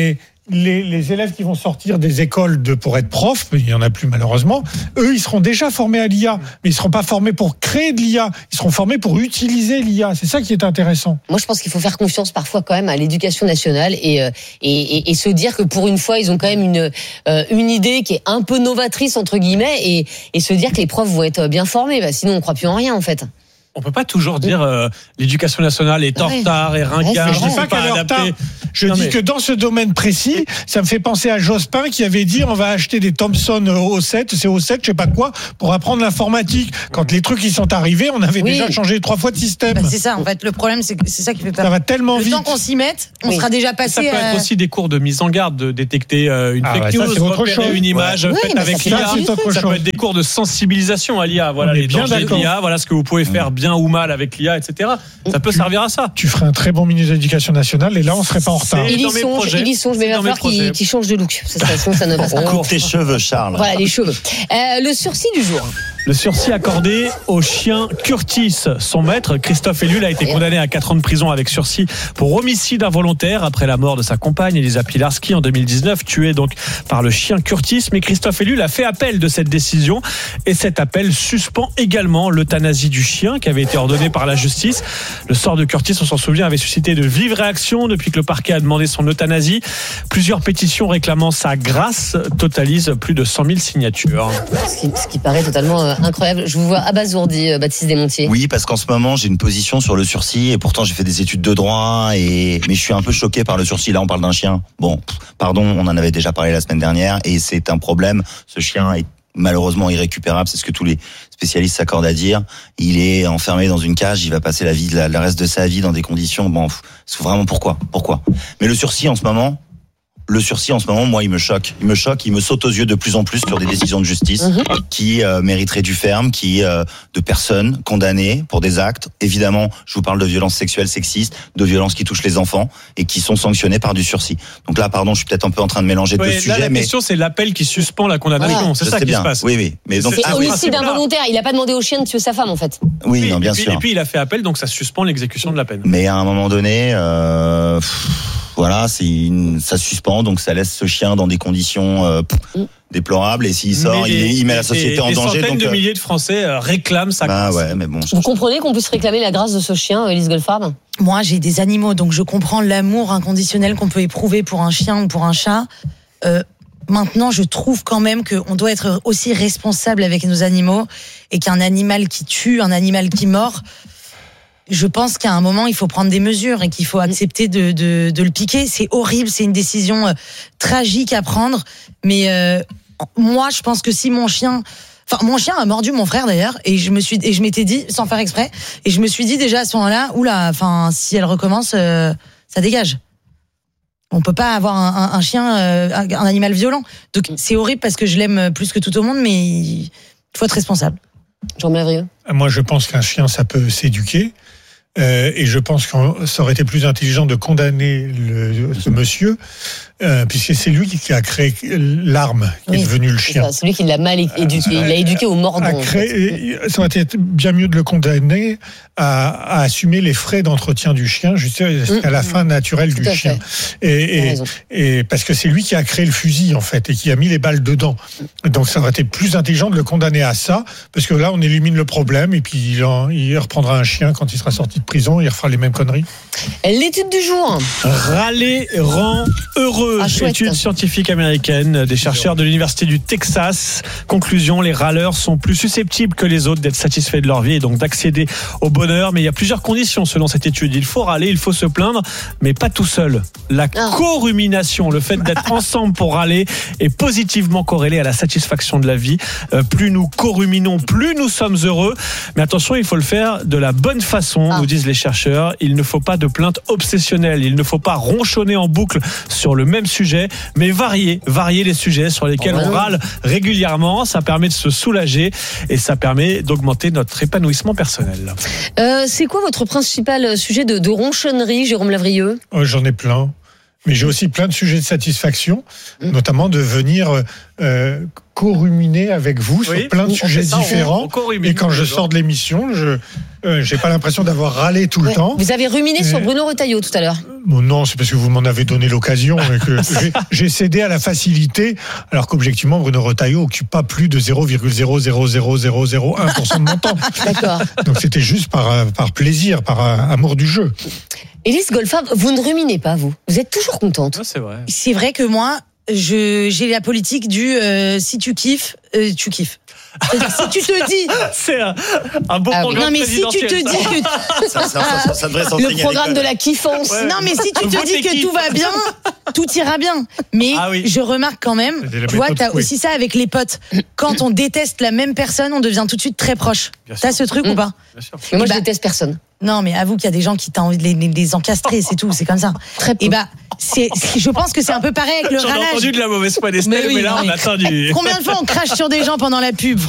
les, les élèves qui vont sortir des écoles de, pour être profs, il n'y en a plus malheureusement, eux, ils seront déjà formés à l'I A, mais ils ne seront pas formés pour créer de l'I A, ils seront formés pour utiliser l'I A. C'est ça qui est intéressant. Moi, je pense qu'il faut faire confiance parfois quand même à l'éducation nationale et, et, et, et se dire que pour une fois, ils ont quand même une, euh, une idée qui est un peu novatrice, entre guillemets, et, et se dire que les profs vont être bien formés. Bah, sinon, on ne croit plus en rien, en fait. On peut pas toujours dire euh, l'éducation nationale est en ouais. retard et ringard. Ouais, je dis pas qu'elle est en retard. Je non dis mais... que dans ce domaine précis, ça me fait penser à Jospin qui avait dit on va acheter des Thomson O sept, c'est O sept, je sais pas quoi, pour apprendre l'informatique. Quand les trucs ils sont arrivés, on avait oui. déjà changé trois fois de système. Bah, c'est ça, en fait, le problème c'est que c'est ça qui fait peur. Ça va tellement le vite. Le temps qu'on s'y mette, on oui. sera déjà passé. Ça peut à... être aussi des cours de mise en garde, de détecter euh, une ah fake ouais, news, ça, repérer une image ouais. faite oui, avec l'I A. Ça, ça peut être des cours de sensibilisation à l'I A. Voilà les dangers de l'I A, voilà ce que vous pouvez faire bien ou mal avec l'I A, et cetera. Ça peut tu, servir à ça. Tu ferais un très bon ministre de l'Éducation nationale et là on serait pas en retard. Il y songe, il y songe, mais il va falloir qu'il, qu'il change de look. Ça, ça, ça ne passe pas. Coupe tes cheveux, Charles. Voilà, les cheveux. Euh, le sursis du jour. Le sursis accordé au chien Curtis. Son maître, Christophe Ellul, a été condamné à quatre ans de prison avec sursis pour homicide involontaire après la mort de sa compagne, Elisa Pilarski, en deux mille dix-neuf, tuée donc par le chien Curtis. Mais Christophe Ellul a fait appel de cette décision et cet appel suspend également l'euthanasie du chien qui avait été ordonnée par la justice. Le sort de Curtis, on s'en souvient, avait suscité de vives réactions depuis que le parquet a demandé son euthanasie. Plusieurs pétitions réclamant sa grâce totalisent plus de cent mille signatures. Ce qui, ce qui paraît totalement incroyable. Je vous vois abasourdi, Baptiste Desmontiers. Oui, parce qu'en ce moment, j'ai une position sur le sursis et pourtant j'ai fait des études de droit et mais je suis un peu choqué par le sursis. Là, on parle d'un chien. Bon, pardon, on en avait déjà parlé la semaine dernière et c'est un problème. Ce chien est malheureusement irrécupérable, c'est ce que tous les spécialistes s'accordent à dire. Il est enfermé dans une cage, il va passer la vie, la, le reste de sa vie dans des conditions. Bon, c'est vraiment pourquoi, pourquoi. Mais le sursis en ce moment. Le sursis en ce moment, moi, il me choque. Il me choque, il me saute aux yeux de plus en plus sur des décisions de justice mmh. qui euh, mériteraient du ferme, qui euh, de personnes condamnées pour des actes. Évidemment, je vous parle de violences sexuelles, sexistes, de violences qui touchent les enfants et qui sont sanctionnées par du sursis. Donc là, pardon, je suis peut-être un peu en train de mélanger ouais, deux là, sujets. La mais... question, c'est l'appel qui suspend la condamnation. Voilà. C'est je ça qui bien. se passe. Oui, oui. Mais donc, c'est ah, homicide oui. involontaire. Il n'a pas demandé au chien de tuer sa femme, en fait. Oui, oui non, bien et puis, sûr. Et puis, il a fait appel, donc ça suspend l'exécution de la peine. Mais à un moment donné, euh, pff, voilà, c'est une, ça suspend, donc ça laisse ce chien dans des conditions euh, pff, mm. déplorables. Et s'il sort, les, il, il met la société en danger. Des centaines donc, de milliers de Français euh, réclament sa bah, grâce. Ouais, mais bon, je... Vous comprenez qu'on puisse réclamer la grâce de ce chien, Élise Goldfarb ? Moi, j'ai des animaux, donc je comprends l'amour inconditionnel qu'on peut éprouver pour un chien ou pour un chat. Euh, Maintenant, je trouve quand même qu'on doit être aussi responsable avec nos animaux et qu'un animal qui tue, un animal qui mord, je pense qu'à un moment, il faut prendre des mesures et qu'il faut accepter de, de, de le piquer. C'est horrible, c'est une décision euh, tragique à prendre. Mais euh, moi, je pense que si mon chien... Enfin, mon chien a mordu mon frère d'ailleurs, et je me suis, et je m'étais dit, sans faire exprès, et je me suis dit déjà à ce moment-là, oula, enfin, si elle recommence, euh, ça dégage. On peut pas avoir un, un, un chien, euh, un animal violent. Donc c'est horrible parce que je l'aime plus que tout au monde, mais il faut être responsable. Jean Mavrieux. Moi, je pense qu'un chien, ça peut s'éduquer. Euh, et je pense que ça aurait été plus intelligent de condamner le, ce monsieur, euh, puisque c'est lui qui a créé l'arme qui oui, est devenue le chien. C'est, c'est lui qui l'a mal éduqué. Il l'a éduqué au mordant. Créé, ça aurait été bien mieux de le condamner à, à assumer les frais d'entretien du chien jusqu'à mmh, la fin naturelle du chien. Et, et, et parce que c'est lui qui a créé le fusil en fait et qui a mis les balles dedans. Donc ça aurait été plus intelligent de le condamner à ça, parce que là on élimine le problème et puis il, en, il reprendra un chien quand il sera sorti de prison, il refera les mêmes conneries. L'étude du jour. Râler rend heureux. Ah, étude scientifique américaine des chercheurs de l'université du Texas. Conclusion, les râleurs sont plus susceptibles que les autres d'être satisfaits de leur vie et donc d'accéder au bonheur. Mais il y a plusieurs conditions selon cette étude. Il faut râler, il faut se plaindre, mais pas tout seul. La ah. co-rumination, le fait d'être ensemble pour râler, est positivement corrélé à la satisfaction de la vie. Euh, plus nous co-ruminons, plus nous sommes heureux. Mais attention, il faut le faire de la bonne façon, ah. nous disent les chercheurs. Il ne faut pas de plainte obsessionnelle. Il ne faut pas ronchonner en boucle sur le même sujet, mais varier, varier les sujets sur lesquels on râle régulièrement. Ça permet de se soulager et ça permet d'augmenter notre épanouissement personnel. Euh, c'est quoi votre principal sujet de, de ronchonnerie, Jérôme Lavrieux ? Oh, j'en ai plein. Mais j'ai aussi plein de sujets de satisfaction, mmh. notamment de venir euh, co-ruminer avec vous sur Oui, plein de on sujets fait ça, on- différents. on co-rumine Et quand tous je les sors de l'émission, je euh, j'ai pas l'impression d'avoir râlé tout le Ouais. temps. Vous avez ruminé Euh, sur Bruno Retailleau tout à l'heure. Bon, non, c'est parce que vous m'en avez donné l'occasion et que j'ai, j'ai cédé à la facilité, alors qu'objectivement, Bruno Retailleau occupe pas plus de zéro virgule zéro zéro zéro zéro zéro un pour cent de mon temps. D'accord. Donc c'était juste par, euh, par plaisir, par euh, amour du jeu. Élise Goldfarb, vous ne ruminez pas, vous. Vous êtes toujours contente. C'est vrai. C'est vrai que moi, je, j'ai la politique du euh, si tu kiffes, euh, tu kiffes. C'est-à-dire, si tu te dis. C'est un, un beau Ah oui. programme Non, mais si tu te présidentiel, dis ça. que. Ça, ça, ça, ça devrait s'enseigner Le à programme l'école. de la kiffance. Ouais. Non, mais si tu te Votre dis que équipe. tout va bien, tout ira bien. Mais Ah oui. je remarque quand même, C'était la tu vois, méthode t'as Coué. aussi ça avec les potes. Quand on déteste la même personne, on devient tout de suite très proche. Bien T'as ce truc ou pas? Bien sûr. Mais moi, Bah, je déteste personne. Non, mais avoue qu'il y a des gens qui t'ont envie de les, les- les encastrer, c'est tout, c'est comme ça. Très peu. Et bah, c'est, c'est- je pense que c'est un peu pareil avec le J'en ai râlage. entendu de la mauvaise foi d'Estelle, Mais mais, oui, là, non, on mais- attend du. Combien de fois on crache sur des gens pendant la pub?